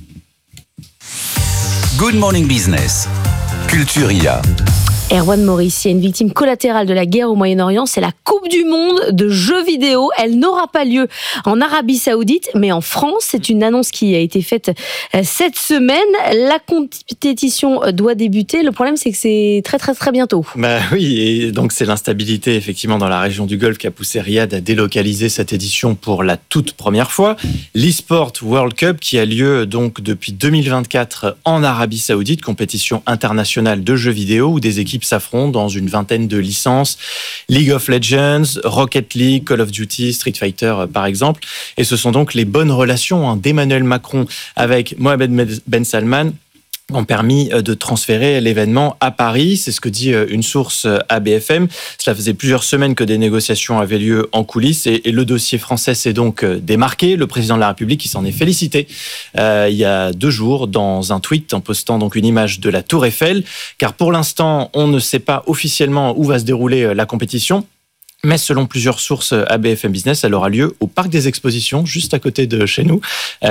Good Morning Business, Culturia. Erwan Maurice, une victime collatérale de la guerre au Moyen-Orient, c'est la Coupe du Monde de jeux vidéo. Elle n'aura pas lieu en Arabie Saoudite, mais en France. C'est une annonce qui a été faite cette semaine. La compétition doit débuter. Le problème, c'est que c'est très, très, très bientôt. Bah oui, et donc c'est l'instabilité, effectivement, dans la région du Golfe qui a poussé Riyad à délocaliser cette édition pour la toute première fois. L'eSport World Cup qui a lieu donc depuis 2024 en Arabie Saoudite, compétition internationale de jeux vidéo où des équipes s'affrontent dans une vingtaine de licences. League of Legends, Rocket League, Call of Duty, Street Fighter par exemple. Et ce sont donc les bonnes relations d'Emmanuel Macron avec Mohamed Ben Salman ont permis de transférer l'événement à Paris. C'est ce que dit une source à BFM. Cela faisait plusieurs semaines que des négociations avaient lieu en coulisses et le dossier français s'est donc démarqué. Le président de la République qui s'en est félicité il y a 2 jours dans un tweet en postant donc une image de la Tour Eiffel. Car pour l'instant, on ne sait pas officiellement où va se dérouler la compétition. Mais selon plusieurs sources à BFM Business, elle aura lieu au Parc des Expositions, juste à côté de chez nous,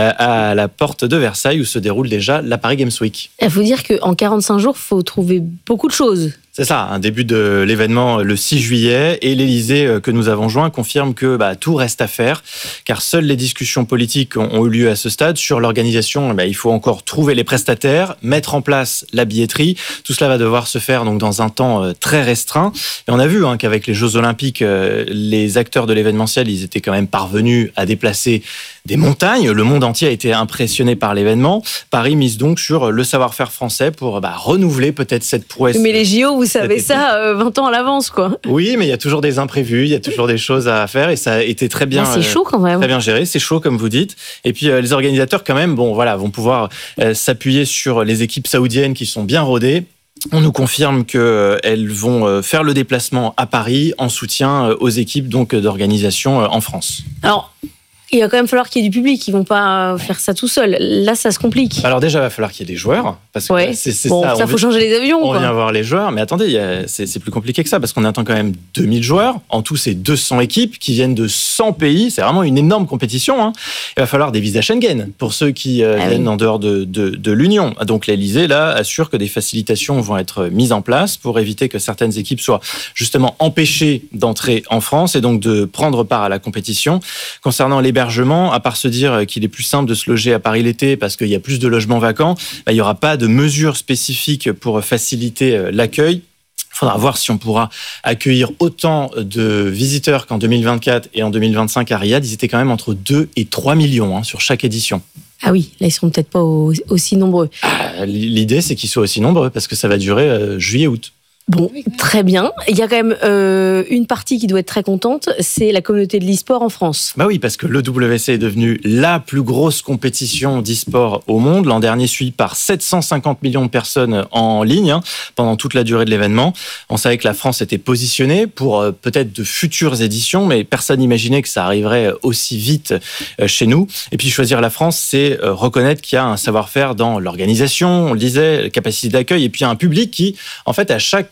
à la porte de Versailles, où se déroule déjà la Paris Games Week. Il faut dire qu'en 45 jours, il faut trouver beaucoup de choses. C'est ça, un début de l'événement le 6 juillet et l'Élysée que nous avons joint confirme que tout reste à faire car seules les discussions politiques ont eu lieu à ce stade. Sur l'organisation, il faut encore trouver les prestataires, mettre en place la billetterie. Tout cela va devoir se faire donc dans un temps très restreint. Et on a vu qu'avec les Jeux Olympiques, les acteurs de l'événementiel, ils étaient quand même parvenus à déplacer des montagnes. Le monde entier a été impressionné par l'événement. Paris mise donc sur le savoir-faire français pour renouveler peut-être cette prouesse. Mais les JO, vous savez ça 20 ans à l'avance, quoi. Oui, mais il y a toujours des imprévus, il y a toujours des choses à faire et ça a été très bien. C'est chaud quand même. Très bien géré, c'est chaud comme vous dites. Et puis les organisateurs quand même, vont pouvoir s'appuyer sur les équipes saoudiennes qui sont bien rodées. On nous confirme qu'elles vont faire le déplacement à Paris en soutien aux équipes donc d'organisation en France. Alors, il va quand même falloir qu'il y ait du public. Ils vont pas faire ça tout seul. Là, ça se complique. Alors déjà, il va falloir qu'il y ait des joueurs. Parce que c'est ça, faut changer les avions. On vient voir les joueurs. Mais attendez, c'est plus compliqué que ça parce qu'on attend quand même 2000 joueurs. En tout, c'est 200 équipes qui viennent de 100 pays. C'est vraiment une énorme compétition. Il va falloir des visas Schengen pour ceux qui viennent en dehors de l'Union. Donc l'Élysée, là, assure que des facilitations vont être mises en place pour éviter que certaines équipes soient justement empêchées d'entrer en France et donc de prendre part à la compétition. Concernant l'hébergement, à part se dire qu'il est plus simple de se loger à Paris l'été parce qu'il y a plus de logements vacants, il n'y aura pas de mesures spécifiques pour faciliter l'accueil. Il faudra voir si on pourra accueillir autant de visiteurs qu'en 2024 et en 2025 à Riyad. Ils étaient quand même entre 2 et 3 millions sur chaque édition. Ah oui, là ils seront peut-être pas aussi nombreux. L'idée c'est qu'ils soient aussi nombreux parce que ça va durer juillet-août. Bon, très bien. Il y a quand même une partie qui doit être très contente, c'est la communauté de l'e-sport en France. Bah oui, parce que le WC est devenu la plus grosse compétition d'e-sport au monde. L'an dernier, suivi par 750 millions de personnes en ligne pendant toute la durée de l'événement. On savait que la France était positionnée pour peut-être de futures éditions, mais personne n'imaginait que ça arriverait aussi vite chez nous. Et puis choisir la France, c'est reconnaître qu'il y a un savoir-faire dans l'organisation, on le disait, la capacité d'accueil, et puis un public qui, en fait, à chaque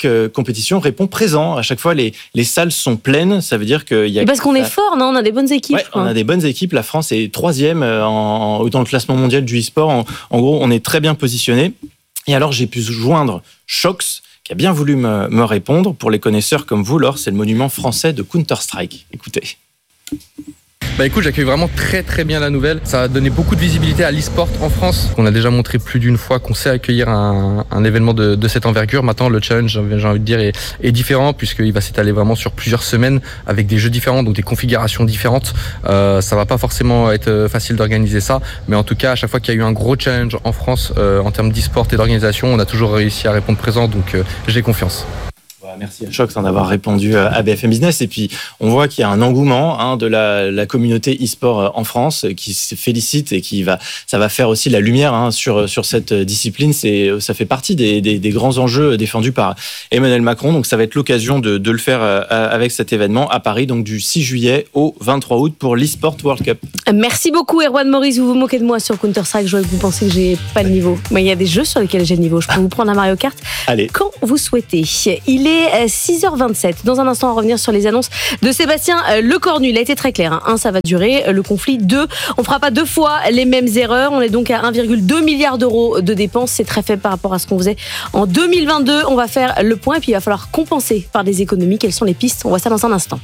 chaque compétition répond présent. À chaque fois, les salles sont pleines. Ça veut dire qu'il y a... Parce qu'on est fort, non? On a des bonnes équipes. Ouais, on a des bonnes équipes. La France est 3e dans le classement mondial du e-sport. En gros, on est très bien positionné. Et alors, j'ai pu joindre Shox, qui a bien voulu me répondre. Pour les connaisseurs comme vous, Laure, c'est le monument français de Counter-Strike. Écoutez. Écoute, j'accueille vraiment très très bien la nouvelle. Ça a donné beaucoup de visibilité à l'e-sport en France. On a déjà montré plus d'une fois qu'on sait accueillir un événement de cette envergure. Maintenant, le challenge, j'ai envie de dire, est différent puisqu'il va s'étaler vraiment sur plusieurs semaines avec des jeux différents, donc des configurations différentes. Ça va pas forcément être facile d'organiser ça, mais en tout cas, à chaque fois qu'il y a eu un gros challenge en France en termes d'e-sport et d'organisation, on a toujours réussi à répondre présent, donc j'ai confiance. Merci à Shox d'en avoir répondu à BFM Business. Et puis, on voit qu'il y a un engouement de la communauté e-sport en France qui se félicite et ça va faire aussi la lumière sur cette discipline. Ça fait partie des grands enjeux défendus par Emmanuel Macron. Donc, ça va être l'occasion de le faire avec cet événement à Paris, donc du 6 juillet au 23 août pour l'e-sport World Cup. Merci beaucoup, Erwan Maurice. Vous vous moquez de moi sur Counter-Strike. Je vois que vous pensez que j'ai pas le niveau. Mais il y a des jeux sur lesquels j'ai le niveau. Je peux vous prendre un Mario Kart quand vous souhaitez. Il est 6h27. Dans un instant, on va revenir sur les annonces de Sébastien Lecornu. Il a été très clair. 1, ça va durer le conflit. 2, on fera pas 2 fois les mêmes erreurs. On est donc à 1,2 milliard d'euros de dépenses. C'est très faible par rapport à ce qu'on faisait en 2022. On va faire le point et puis il va falloir compenser par des économies. Quelles sont les pistes? On voit ça dans un instant.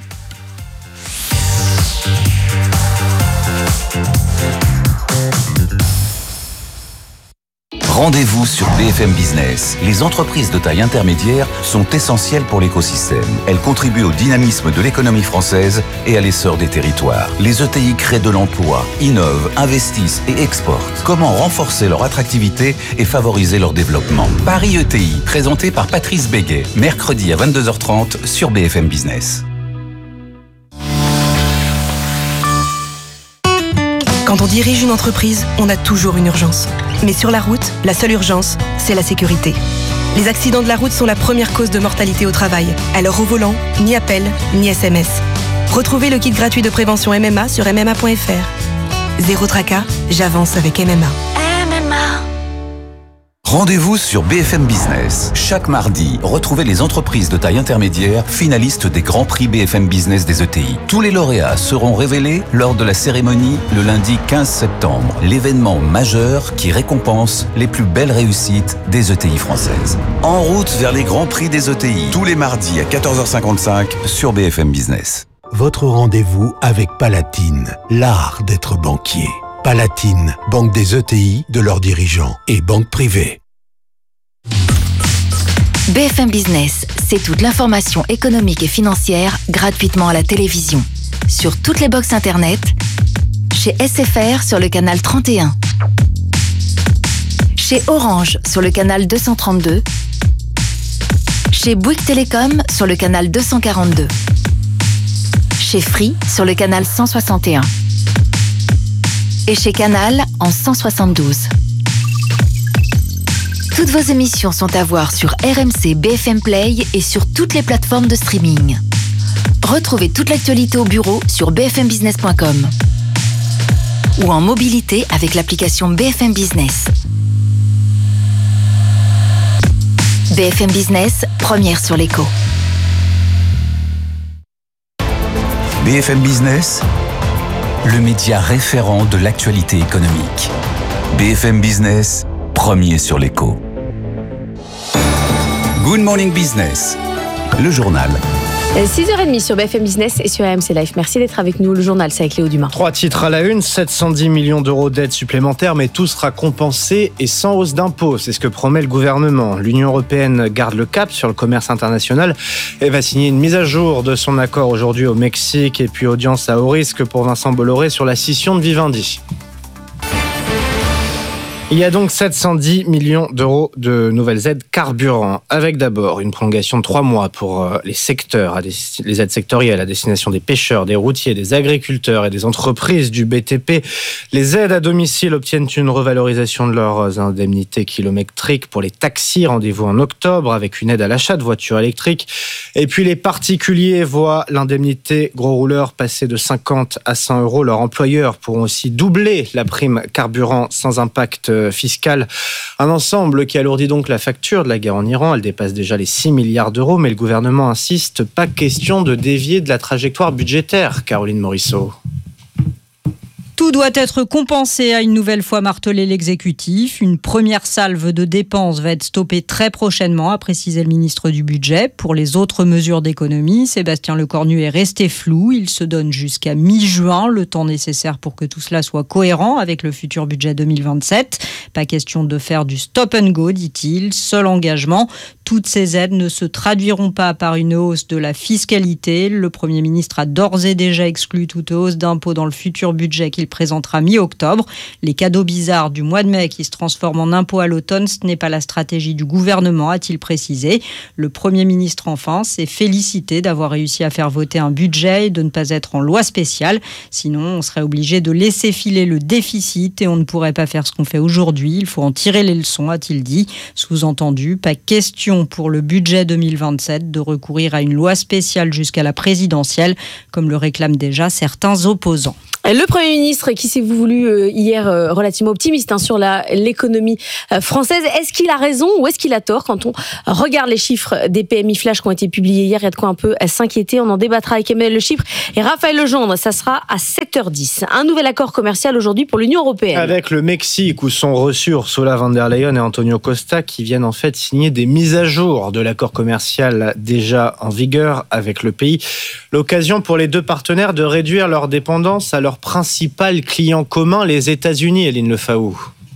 Rendez-vous sur BFM Business. Les entreprises de taille intermédiaire sont essentielles pour l'écosystème. Elles contribuent au dynamisme de l'économie française et à l'essor des territoires. Les ETI créent de l'emploi, innovent, investissent et exportent. Comment renforcer leur attractivité et favoriser leur développement? Paris ETI, présenté par Patrice Béguet, mercredi à 22h30 sur BFM Business. Quand on dirige une entreprise, on a toujours une urgence. Mais sur la route, la seule urgence, c'est la sécurité. Les accidents de la route sont la première cause de mortalité au travail. Alors au volant, ni appel, ni SMS. Retrouvez le kit gratuit de prévention MMA sur MMA.fr. Zéro tracas, j'avance avec MMA. Rendez-vous sur BFM Business. Chaque mardi, retrouvez les entreprises de taille intermédiaire finalistes des Grands Prix BFM Business des ETI. Tous les lauréats seront révélés lors de la cérémonie le lundi 15 septembre. L'événement majeur qui récompense les plus belles réussites des ETI françaises. En route vers les Grands Prix des ETI. Tous les mardis à 14h55 sur BFM Business. Votre rendez-vous avec Palatine, l'art d'être banquier. Palatine, banque des ETI, de leurs dirigeants et banque privée. BFM Business, c'est toute l'information économique et financière gratuitement à la télévision. Sur toutes les box internet, chez SFR sur le canal 31, chez Orange sur le canal 232, chez Bouygues Télécom sur le canal 242, chez Free sur le canal 161 et chez Canal en 172. Toutes vos émissions sont à voir sur RMC BFM Play et sur toutes les plateformes de streaming. Retrouvez toute l'actualité au bureau sur bfmbusiness.com ou en mobilité avec l'application BFM Business. BFM Business, première sur l'écho. BFM Business, le média référent de l'actualité économique. BFM Business, premier sur l'écho. Good Morning Business, le journal. 6h30 sur BFM Business et sur RMC Live. Merci d'être avec nous. Le journal, c'est avec Léo Dumas. 3 titres à la une, 710 millions d'euros d'aide supplémentaires, mais tout sera compensé et sans hausse d'impôts. C'est ce que promet le gouvernement. L'Union européenne garde le cap sur le commerce international et va signer une mise à jour de son accord aujourd'hui au Mexique. Et puis audience à haut risque pour Vincent Bolloré sur la scission de Vivendi. Il y a donc 710 millions d'euros de nouvelles aides carburant, avec d'abord une prolongation de 3 mois pour les secteurs, les aides sectorielles à destination des pêcheurs, des routiers, des agriculteurs et des entreprises du BTP. Les aides à domicile obtiennent une revalorisation de leurs indemnités kilométriques pour les taxis. Rendez-vous en octobre avec une aide à l'achat de voitures électriques. Et puis les particuliers voient l'indemnité gros rouleur passer de 50 à 100 euros. Leurs employeurs pourront aussi doubler la prime carburant sans impact fiscale. Un ensemble qui alourdit donc la facture de la guerre en Iran. Elle dépasse déjà les 6 milliards d'euros, mais le gouvernement insiste, pas question de dévier de la trajectoire budgétaire. Caroline Morisseau. Tout doit être compensé, a une nouvelle fois martelé l'exécutif. Une première salve de dépenses va être stoppée très prochainement, a précisé le ministre du Budget. Pour les autres mesures d'économie, Sébastien Lecornu est resté flou. Il se donne jusqu'à mi-juin, le temps nécessaire pour que tout cela soit cohérent avec le futur budget 2027. Pas question de faire du stop and go, dit-il. Seul engagement, toutes ces aides ne se traduiront pas par une hausse de la fiscalité. Le Premier ministre a d'ores et déjà exclu toute hausse d'impôts dans le futur budget qu'il présentera mi-octobre. Les cadeaux bizarres du mois de mai qui se transforment en impôts à l'automne, ce n'est pas la stratégie du gouvernement, a-t-il précisé. Le Premier ministre, enfin, s'est félicité d'avoir réussi à faire voter un budget et de ne pas être en loi spéciale. Sinon, on serait obligé de laisser filer le déficit et on ne pourrait pas faire ce qu'on fait aujourd'hui. Il faut en tirer les leçons, a-t-il dit. Sous-entendu, pas question pour le budget 2027 de recourir à une loi spéciale jusqu'à la présidentielle, comme le réclament déjà certains opposants. Le Premier ministre qui s'est voulu hier relativement optimiste sur l'économie française, est-ce qu'il a raison ou est-ce qu'il a tort? Quand on regarde les chiffres des PMI flash qui ont été publiés hier, il y a de quoi un peu s'inquiéter. On en débattra avec Emmanuel Le Chypre et Raphaël Legendre. Ça sera à 7h10. Un nouvel accord commercial aujourd'hui pour l'Union européenne. Avec le Mexique où sont reçus Ursula von der Leyen et Antonio Costa qui viennent en fait signer des mises à jour de l'accord commercial déjà en vigueur avec le pays. L'occasion pour les deux partenaires de réduire leur dépendance à leur principal client commun, les États-Unis, Eline Lefaou.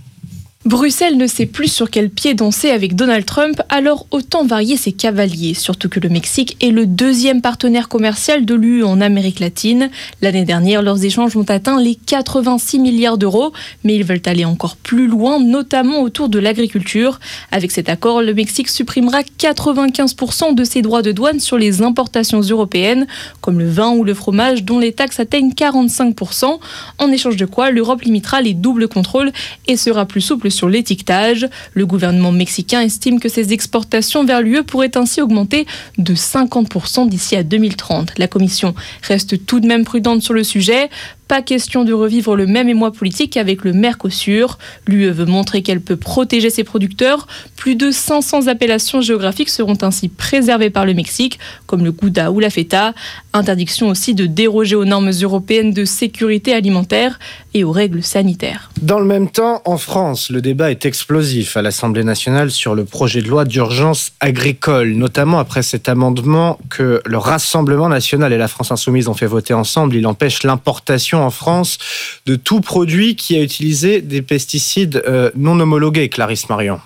Bruxelles ne sait plus sur quel pied danser avec Donald Trump, alors autant varier ses cavaliers, surtout que le Mexique est le deuxième partenaire commercial de l'UE en Amérique latine. L'année dernière, leurs échanges ont atteint les 86 milliards d'euros, mais ils veulent aller encore plus loin, notamment autour de l'agriculture. Avec cet accord, le Mexique supprimera 95% de ses droits de douane sur les importations européennes, comme le vin ou le fromage, dont les taxes atteignent 45%, en échange de quoi l'Europe limitera les doubles contrôles et sera plus souple sur l'étiquetage. Le gouvernement mexicain estime que ses exportations vers l'UE pourraient ainsi augmenter de 50% d'ici à 2030. La Commission reste tout de même prudente sur le sujet. Pas question de revivre le même émoi politique avec le Mercosur. L'UE veut montrer qu'elle peut protéger ses producteurs. Plus de 500 appellations géographiques seront ainsi préservées par le Mexique, comme le Gouda ou la Feta. Interdiction aussi de déroger aux normes européennes de sécurité alimentaire et aux règles sanitaires. Dans le même temps, en France, le débat est explosif à l'Assemblée nationale sur le projet de loi d'urgence agricole, notamment après cet amendement que le Rassemblement national et la France insoumise ont fait voter ensemble. Il empêche l'importation en France de tout produit qui a utilisé des pesticides non homologués, Clarisse Marion.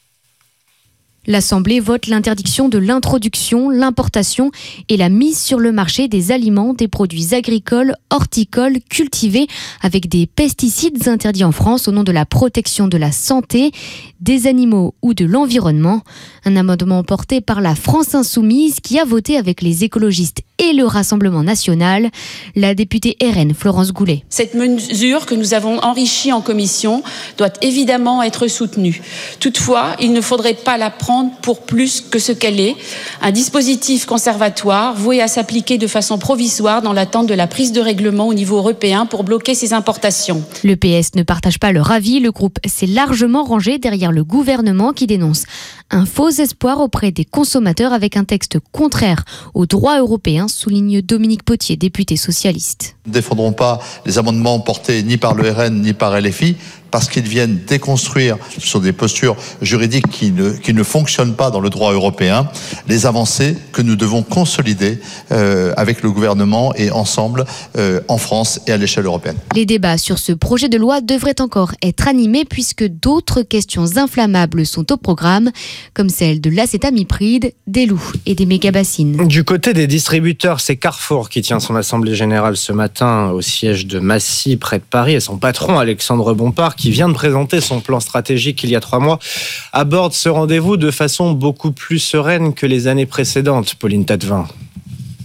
L'Assemblée vote l'interdiction de l'introduction, l'importation et la mise sur le marché des aliments, des produits agricoles, horticoles, cultivés avec des pesticides interdits en France au nom de la protection de la santé, des animaux ou de l'environnement. Un amendement porté par la France insoumise qui a voté avec les écologistes et le Rassemblement national. La députée RN Florence Goulet. Cette mesure que nous avons enrichie en commission doit évidemment être soutenue. Toutefois, il ne faudrait pas la prendre pour plus que ce qu'elle est, un dispositif conservatoire voué à s'appliquer de façon provisoire dans l'attente de la prise de règlement au niveau européen pour bloquer ces importations. Le PS ne partage pas leur avis. Le groupe s'est largement rangé derrière le gouvernement qui dénonce un faux espoir auprès des consommateurs avec un texte contraire aux droits européens, souligne Dominique Potier, député socialiste. Nous ne défendrons pas les amendements portés ni par le RN ni par LFI parce qu'ils viennent déconstruire sur des postures juridiques qui ne fonctionnent pas dans le droit européen, les avancées que nous devons consolider avec le gouvernement et ensemble en France et à l'échelle européenne. Les débats sur ce projet de loi devraient encore être animés puisque d'autres questions inflammables sont au programme, comme celle de l'acétamipride, des loups et des mégabassines. Du côté des distributeurs, c'est Carrefour qui tient son assemblée générale ce matin au siège de Massy, près de Paris, et son patron Alexandre Bompard, qui vient de présenter son plan stratégique il y a 3 mois, aborde ce rendez-vous de façon beaucoup plus sereine que les années précédentes, Pauline Tadevin.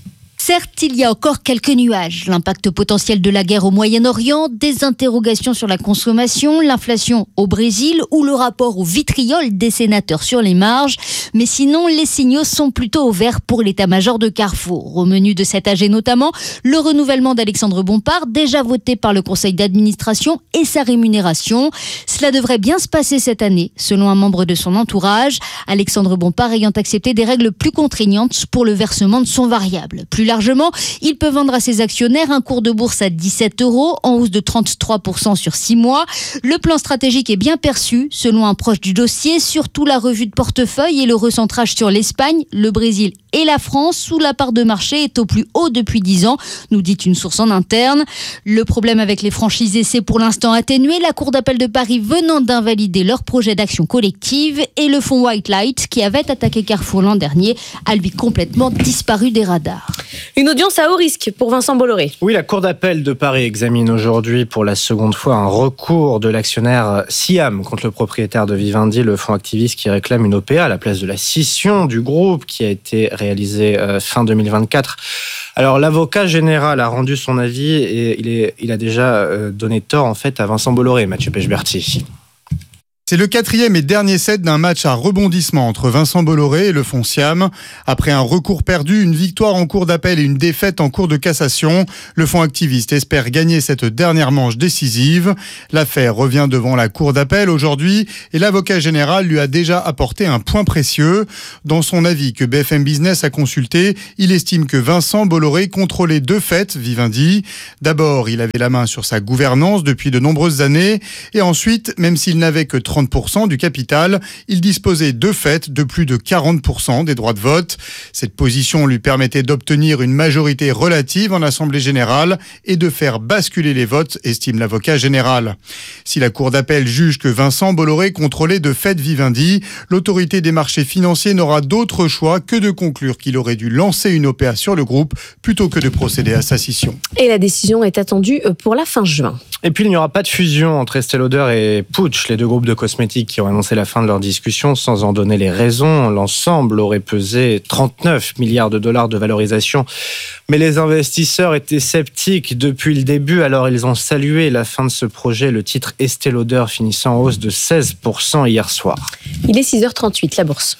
Certes, il y a encore quelques nuages. L'impact potentiel de la guerre au Moyen-Orient, des interrogations sur la consommation, l'inflation au Brésil ou le rapport au vitriol des sénateurs sur les marges. Mais sinon, les signaux sont plutôt au vert pour l'état-major de Carrefour. Au menu de cet AG notamment, le renouvellement d'Alexandre Bompard, déjà voté par le conseil d'administration, et sa rémunération. Cela devrait bien se passer cette année, selon un membre de son entourage. Alexandre Bompard ayant accepté des règles plus contraignantes pour le versement de son variable. Plus largement, il peut vendre à ses actionnaires un cours de bourse à 17 €, en hausse de 33% sur 6 mois. Le plan stratégique est bien perçu, selon un proche du dossier, surtout la revue de portefeuille et le recentrage sur l'Espagne, le Brésil et la France, où la part de marché est au plus haut depuis 10 ans, nous dit une source en interne. Le problème avec les franchisés s'est pour l'instant atténué, la Cour d'appel de Paris venant d'invalider leur projet d'action collective, et le fonds White Light, qui avait attaqué Carrefour l'an dernier, a lui complètement disparu des radars. Une audience à haut risque pour Vincent Bolloré. Oui, la Cour d'appel de Paris examine aujourd'hui pour la seconde fois un recours de l'actionnaire Siam contre le propriétaire de Vivendi, le fonds activiste qui réclame une OPA à la place de la scission du groupe qui a été réalisée fin 2024. Alors, l'avocat général a rendu son avis et il a déjà donné tort en fait à Vincent Bolloré, Mathieu Pechberti. C'est le 4e et dernier set d'un match à rebondissement entre Vincent Bolloré et le fonds Siam. Après un recours perdu, une victoire en cour d'appel et une défaite en cour de cassation, le fonds activiste espère gagner cette dernière manche décisive. L'affaire revient devant la cour d'appel aujourd'hui et l'avocat général lui a déjà apporté un point précieux. Dans son avis que BFM Business a consulté, il estime que Vincent Bolloré contrôlait de fait Vivendi. D'abord, il avait la main sur sa gouvernance depuis de nombreuses années et ensuite, même s'il n'avait que 30% du capital, il disposait de fait de plus de 40% des droits de vote. Cette position lui permettait d'obtenir une majorité relative en Assemblée générale et de faire basculer les votes, estime l'avocat général. Si la Cour d'appel juge que Vincent Bolloré contrôlait de fait Vivendi, l'autorité des marchés financiers n'aura d'autre choix que de conclure qu'il aurait dû lancer une OPA sur le groupe plutôt que de procéder à sa scission. Et la décision est attendue pour la fin juin. Et puis, il n'y aura pas de fusion entre Estée Lauder et Puig, les deux groupes de cosmétiques qui ont annoncé la fin de leur discussion sans en donner les raisons. L'ensemble aurait pesé 39 milliards de dollars de valorisation. Mais les investisseurs étaient sceptiques depuis le début, alors ils ont salué la fin de ce projet. Le titre Estée Lauder finissant en hausse de 16% hier soir. Il est 6h38, la bourse.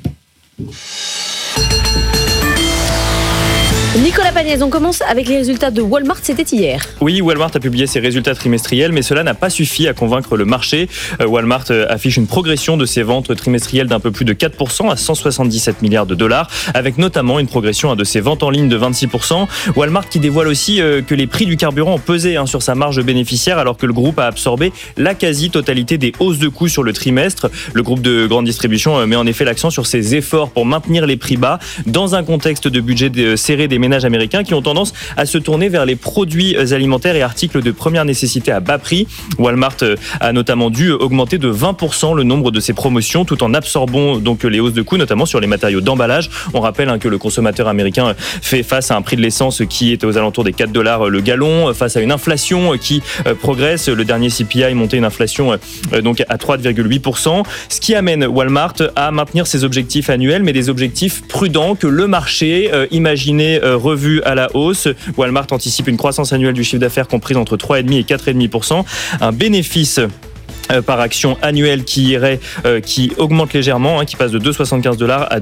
Nicolas Pagnès, on commence avec les résultats de Walmart, c'était hier. Oui, Walmart a publié ses résultats trimestriels, mais cela n'a pas suffi à convaincre le marché. Walmart affiche une progression de ses ventes trimestrielles d'un peu plus de 4% à 177 milliards de dollars, avec notamment une progression de ses ventes en ligne de 26%. Walmart qui dévoile aussi que les prix du carburant ont pesé sur sa marge bénéficiaire, alors que le groupe a absorbé la quasi-totalité des hausses de coûts sur le trimestre. Le groupe de grande distribution met en effet l'accent sur ses efforts pour maintenir les prix bas, dans un contexte de budget serré des ménages américains qui ont tendance à se tourner vers les produits alimentaires et articles de première nécessité à bas prix. Walmart a notamment dû augmenter de 20% le nombre de ses promotions tout en absorbant donc les hausses de coûts, notamment sur les matériaux d'emballage. On rappelle que le consommateur américain fait face à un prix de l'essence qui est aux alentours des $4 le gallon, face à une inflation qui progresse. Le dernier CPI montait une inflation donc à 3,8%, ce qui amène Walmart à maintenir ses objectifs annuels, mais des objectifs prudents que le marché imaginait revus à la hausse. Walmart anticipe une croissance annuelle du chiffre d'affaires comprise entre 3,5 et 4,5%, un bénéfice par action annuelle qui augmente légèrement, qui passe de $2,75 à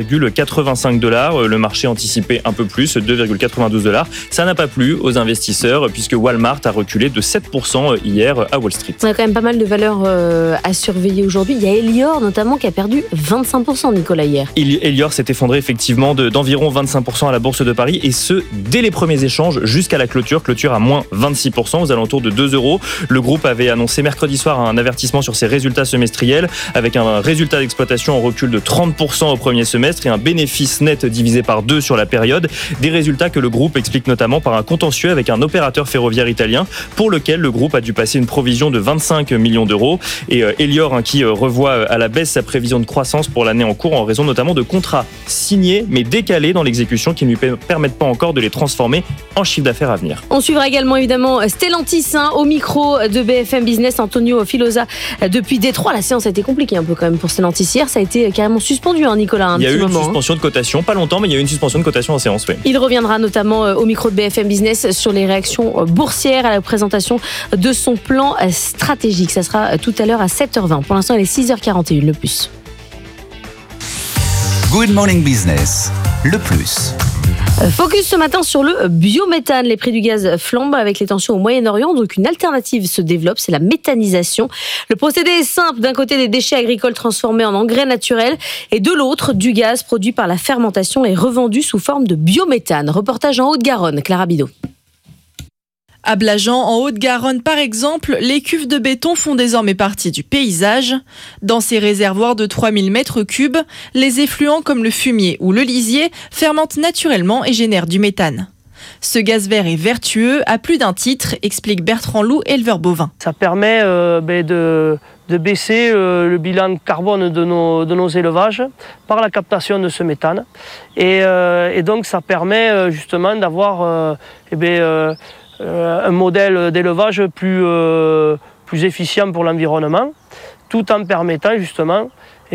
$2,85. Le marché anticipait un peu plus, $2,92. Ça n'a pas plu aux investisseurs puisque Walmart a reculé de 7% hier à Wall Street. On a quand même pas mal de valeurs à surveiller aujourd'hui. Il y a Elior notamment qui a perdu 25%, Nicolas, hier. Elior s'est effondré effectivement d'environ 25% à la Bourse de Paris, et ce, dès les premiers échanges jusqu'à la clôture à moins 26%, aux alentours de €2. Le groupe avait annoncé mercredi soir un avertissement sur ses résultats semestriels, avec un résultat d'exploitation en recul de 30% au premier semestre et un bénéfice net divisé par 2 sur la période. Des résultats que le groupe explique notamment par un contentieux avec un opérateur ferroviaire italien pour lequel le groupe a dû passer une provision de 25 millions d'euros. Et Elior qui revoit à la baisse sa prévision de croissance pour l'année en cours en raison notamment de contrats signés mais décalés dans l'exécution qui ne lui permettent pas encore de les transformer en chiffre d'affaires à venir. On suivra également évidemment Stellantis au micro de BFM Business. Antonio Filoni Filosa depuis Détroit. La séance a été compliquée un peu quand même pour Stellantis hier. Ça a été carrément suspendu, Nicolas, Il y a eu une suspension de cotation, pas longtemps, mais il y a eu une suspension de cotation en séance. Oui. Il reviendra notamment au micro de BFM Business sur les réactions boursières à la présentation de son plan stratégique. Ça sera tout à l'heure à 7h20. Pour l'instant, il est 6h41 le plus. Good Morning Business, le plus. Focus ce matin sur le biométhane. Les prix du gaz flambent avec les tensions au Moyen-Orient, donc une alternative se développe, c'est la méthanisation. Le procédé est simple, d'un côté des déchets agricoles transformés en engrais naturels et de l'autre du gaz produit par la fermentation et revendu sous forme de biométhane. Reportage en Haute-Garonne, Clara Bidot. À Blajan, en Haute-Garonne par exemple, les cuves de béton font désormais partie du paysage. Dans ces réservoirs de 3000 mètres cubes, les effluents comme le fumier ou le lisier fermentent naturellement et génèrent du méthane. Ce gaz vert est vertueux à plus d'un titre, explique Bertrand Loup, éleveur bovin. Ça permet de baisser le bilan carbone de nos élevages par la captation de ce méthane. Et donc ça permet justement d'avoir un modèle d'élevage plus efficient pour l'environnement, tout en permettant justement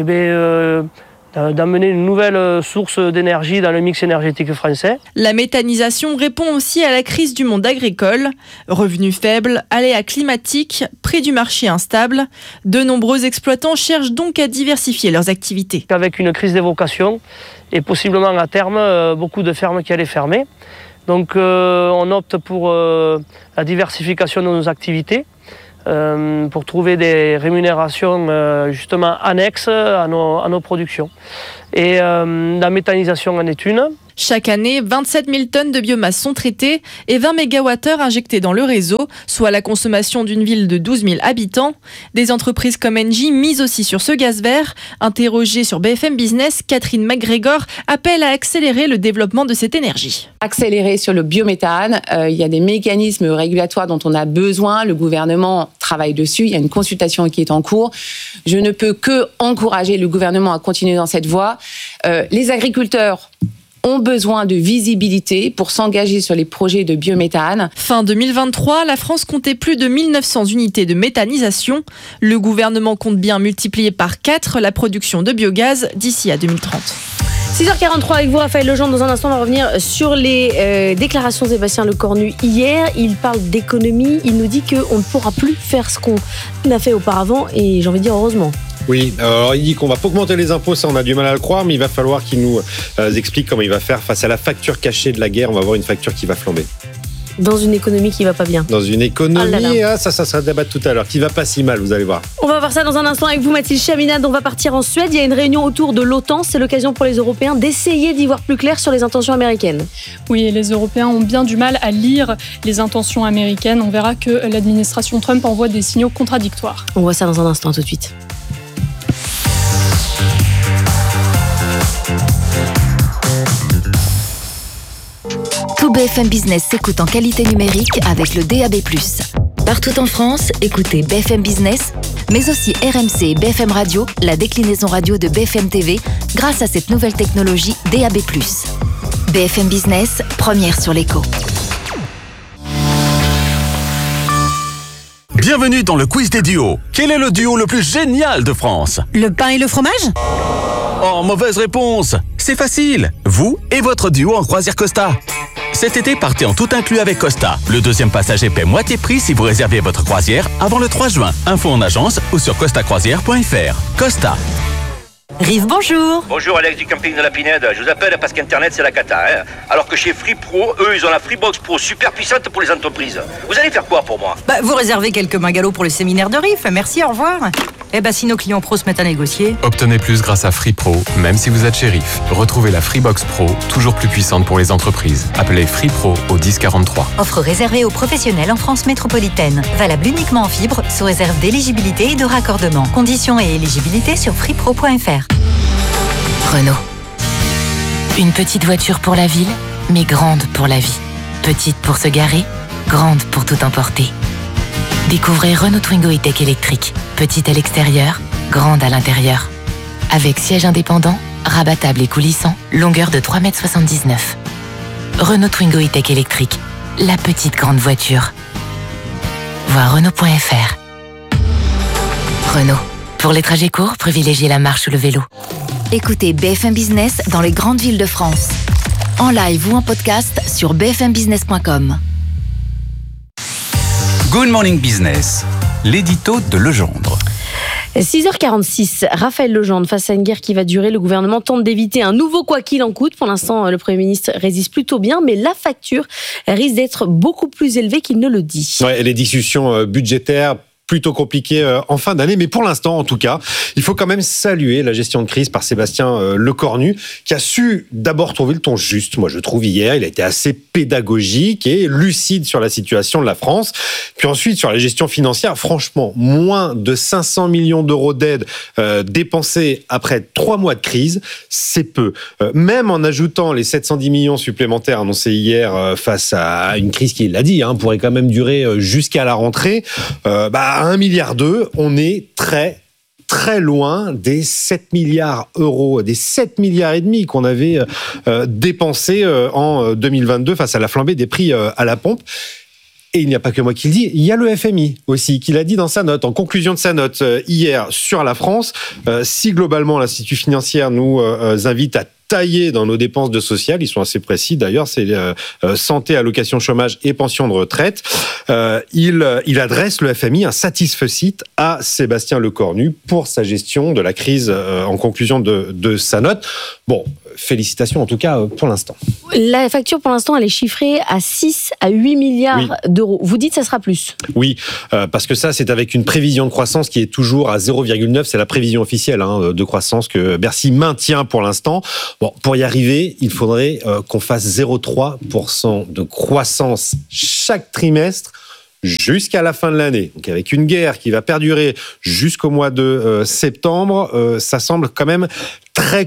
d'amener une nouvelle source d'énergie dans le mix énergétique français. La méthanisation répond aussi à la crise du monde agricole. Revenus faibles, aléas climatiques, prix du marché instable. De nombreux exploitants cherchent donc à diversifier leurs activités. Avec une crise des vocations et possiblement à terme beaucoup de fermes qui allaient fermer. Donc on opte pour la diversification de nos activités, pour trouver des rémunérations justement annexes à nos productions. Et la méthanisation en est une. Chaque année, 27 000 tonnes de biomasse sont traitées et 20 MWh injectés dans le réseau, soit la consommation d'une ville de 12 000 habitants. Des entreprises comme Engie misent aussi sur ce gaz vert. Interrogée sur BFM Business, Catherine McGregor appelle à accélérer le développement de cette énergie. Accélérer sur le biométhane, il y a des mécanismes régulatoires dont on a besoin. Le gouvernement travaille dessus, il y a une consultation qui est en cours. Je ne peux que encourager le gouvernement à continuer dans cette voie. Les agriculteurs ont besoin de visibilité pour s'engager sur les projets de biométhane. Fin 2023, la France comptait plus de 1900 unités de méthanisation. Le gouvernement compte bien multiplier par 4 la production de biogaz d'ici à 2030. 6h43 avec vous, Raphaël Legendre. Dans un instant, on va revenir sur les déclarations de Sébastien Lecornu hier. Il parle d'économie. Il nous dit qu'on ne pourra plus faire ce qu'on a fait auparavant. Et j'ai envie de dire heureusement. Oui, alors il dit qu'on va pas augmenter les impôts, ça on a du mal à le croire, mais il va falloir qu'il nous explique comment il va faire face à la facture cachée de la guerre. On va avoir une facture qui va flamber. Dans une économie qui va pas bien. Dans une économie, ça sera débat tout à l'heure, qui va pas si mal, vous allez voir. On va voir ça dans un instant avec vous, Mathilde Chaminade. On va partir en Suède. Il y a une réunion autour de l'OTAN. C'est l'occasion pour les Européens d'essayer d'y voir plus clair sur les intentions américaines. Oui, et les Européens ont bien du mal à lire les intentions américaines. On verra que l'administration Trump envoie des signaux contradictoires. On voit ça dans un instant, tout de suite. Tout BFM Business s'écoute en qualité numérique avec le DAB+. Partout en France, écoutez BFM Business, mais aussi RMC et BFM Radio, la déclinaison radio de BFM TV, grâce à cette nouvelle technologie DAB+. BFM Business, première sur l'écho. Bienvenue dans le quiz des duos. Quel est le duo le plus génial de France? Le pain et le fromage? Oh, mauvaise réponse. C'est facile. Vous et votre duo en croisière Costa. Cet été, partez en tout inclus avec Costa. Le deuxième passager paie moitié prix si vous réservez votre croisière avant le 3 juin. Info en agence ou sur costacroisière.fr. Costa. Rive, bonjour. Bonjour, Alex du camping de la Pinède. Je vous appelle parce qu'Internet, c'est la cata. Alors que chez Free Pro, eux, ils ont la Freebox Pro super puissante pour les entreprises. Vous allez faire quoi pour moi? Vous réservez quelques bungalows pour le séminaire de Rive. Merci, au revoir. Si nos clients pros se mettent à négocier. Obtenez plus grâce à Free Pro, même si vous êtes chez Riff. Retrouvez la Freebox Pro, toujours plus puissante pour les entreprises. Appelez Free Pro au 1043. Offre réservée aux professionnels en France métropolitaine. Valable uniquement en fibre, sous réserve d'éligibilité et de raccordement. Conditions et éligibilité sur freepro.fr. Renault. Une petite voiture pour la ville, mais grande pour la vie. Petite pour se garer, grande pour tout emporter. Découvrez Renault Twingo E-Tech électrique. Petite à l'extérieur, grande à l'intérieur. Avec siège indépendant, rabattable et coulissant, longueur de 3,79 m. Renault Twingo E-Tech électrique. La petite grande voiture. Voir Renault.fr. Renault. Pour les trajets courts, privilégiez la marche ou le vélo. Écoutez BFM Business dans les grandes villes de France. En live ou en podcast sur bfmbusiness.com. Good Morning Business, l'édito de Legendre. 6h46, Raphaël Legendre, face à une guerre qui va durer, le gouvernement tente d'éviter un nouveau quoi qu'il en coûte. Pour l'instant, le Premier ministre résiste plutôt bien, mais la facture risque d'être beaucoup plus élevée qu'il ne le dit. Ouais, les discussions budgétaires plutôt compliqué en fin d'année, mais pour l'instant, en tout cas, il faut quand même saluer la gestion de crise par Sébastien Lecornu, qui a su d'abord trouver le ton juste. Moi, je trouve hier, il a été assez pédagogique et lucide sur la situation de la France. Puis ensuite, sur la gestion financière, franchement, moins de 500 millions d'euros d'aide dépensés après 3 mois de crise, c'est peu. Même en ajoutant les 710 millions supplémentaires annoncés hier face à une crise qui, il l'a dit, pourrait quand même durer jusqu'à la rentrée, à 1,2 milliard, on est très très loin des 7 milliards euros, des 7 milliards et demi qu'on avait dépensés en 2022 face à la flambée des prix à la pompe. Et il n'y a pas que moi qui le dis, il y a le FMI aussi, qui l'a dit dans sa note, en conclusion de sa note hier sur la France. Si globalement l'Institut financier nous invite à taillés dans nos dépenses de social, ils sont assez précis d'ailleurs, c'est santé, allocation chômage et pension de retraite. Il adresse le FMI un satisfecit à Sébastien Lecornu pour sa gestion de la crise en conclusion de sa note. Bon, félicitations en tout cas pour l'instant. La facture pour l'instant elle est chiffrée à 6 à 8 milliards d'euros. Vous dites que ça sera plus? Oui, parce que ça c'est avec une prévision de croissance qui est toujours à 0,9, c'est la prévision officielle de croissance que Bercy maintient pour l'instant. Bon, pour y arriver, il faudrait qu'on fasse 0,3% de croissance chaque trimestre jusqu'à la fin de l'année. Donc avec une guerre qui va perdurer jusqu'au mois de septembre, ça semble quand même très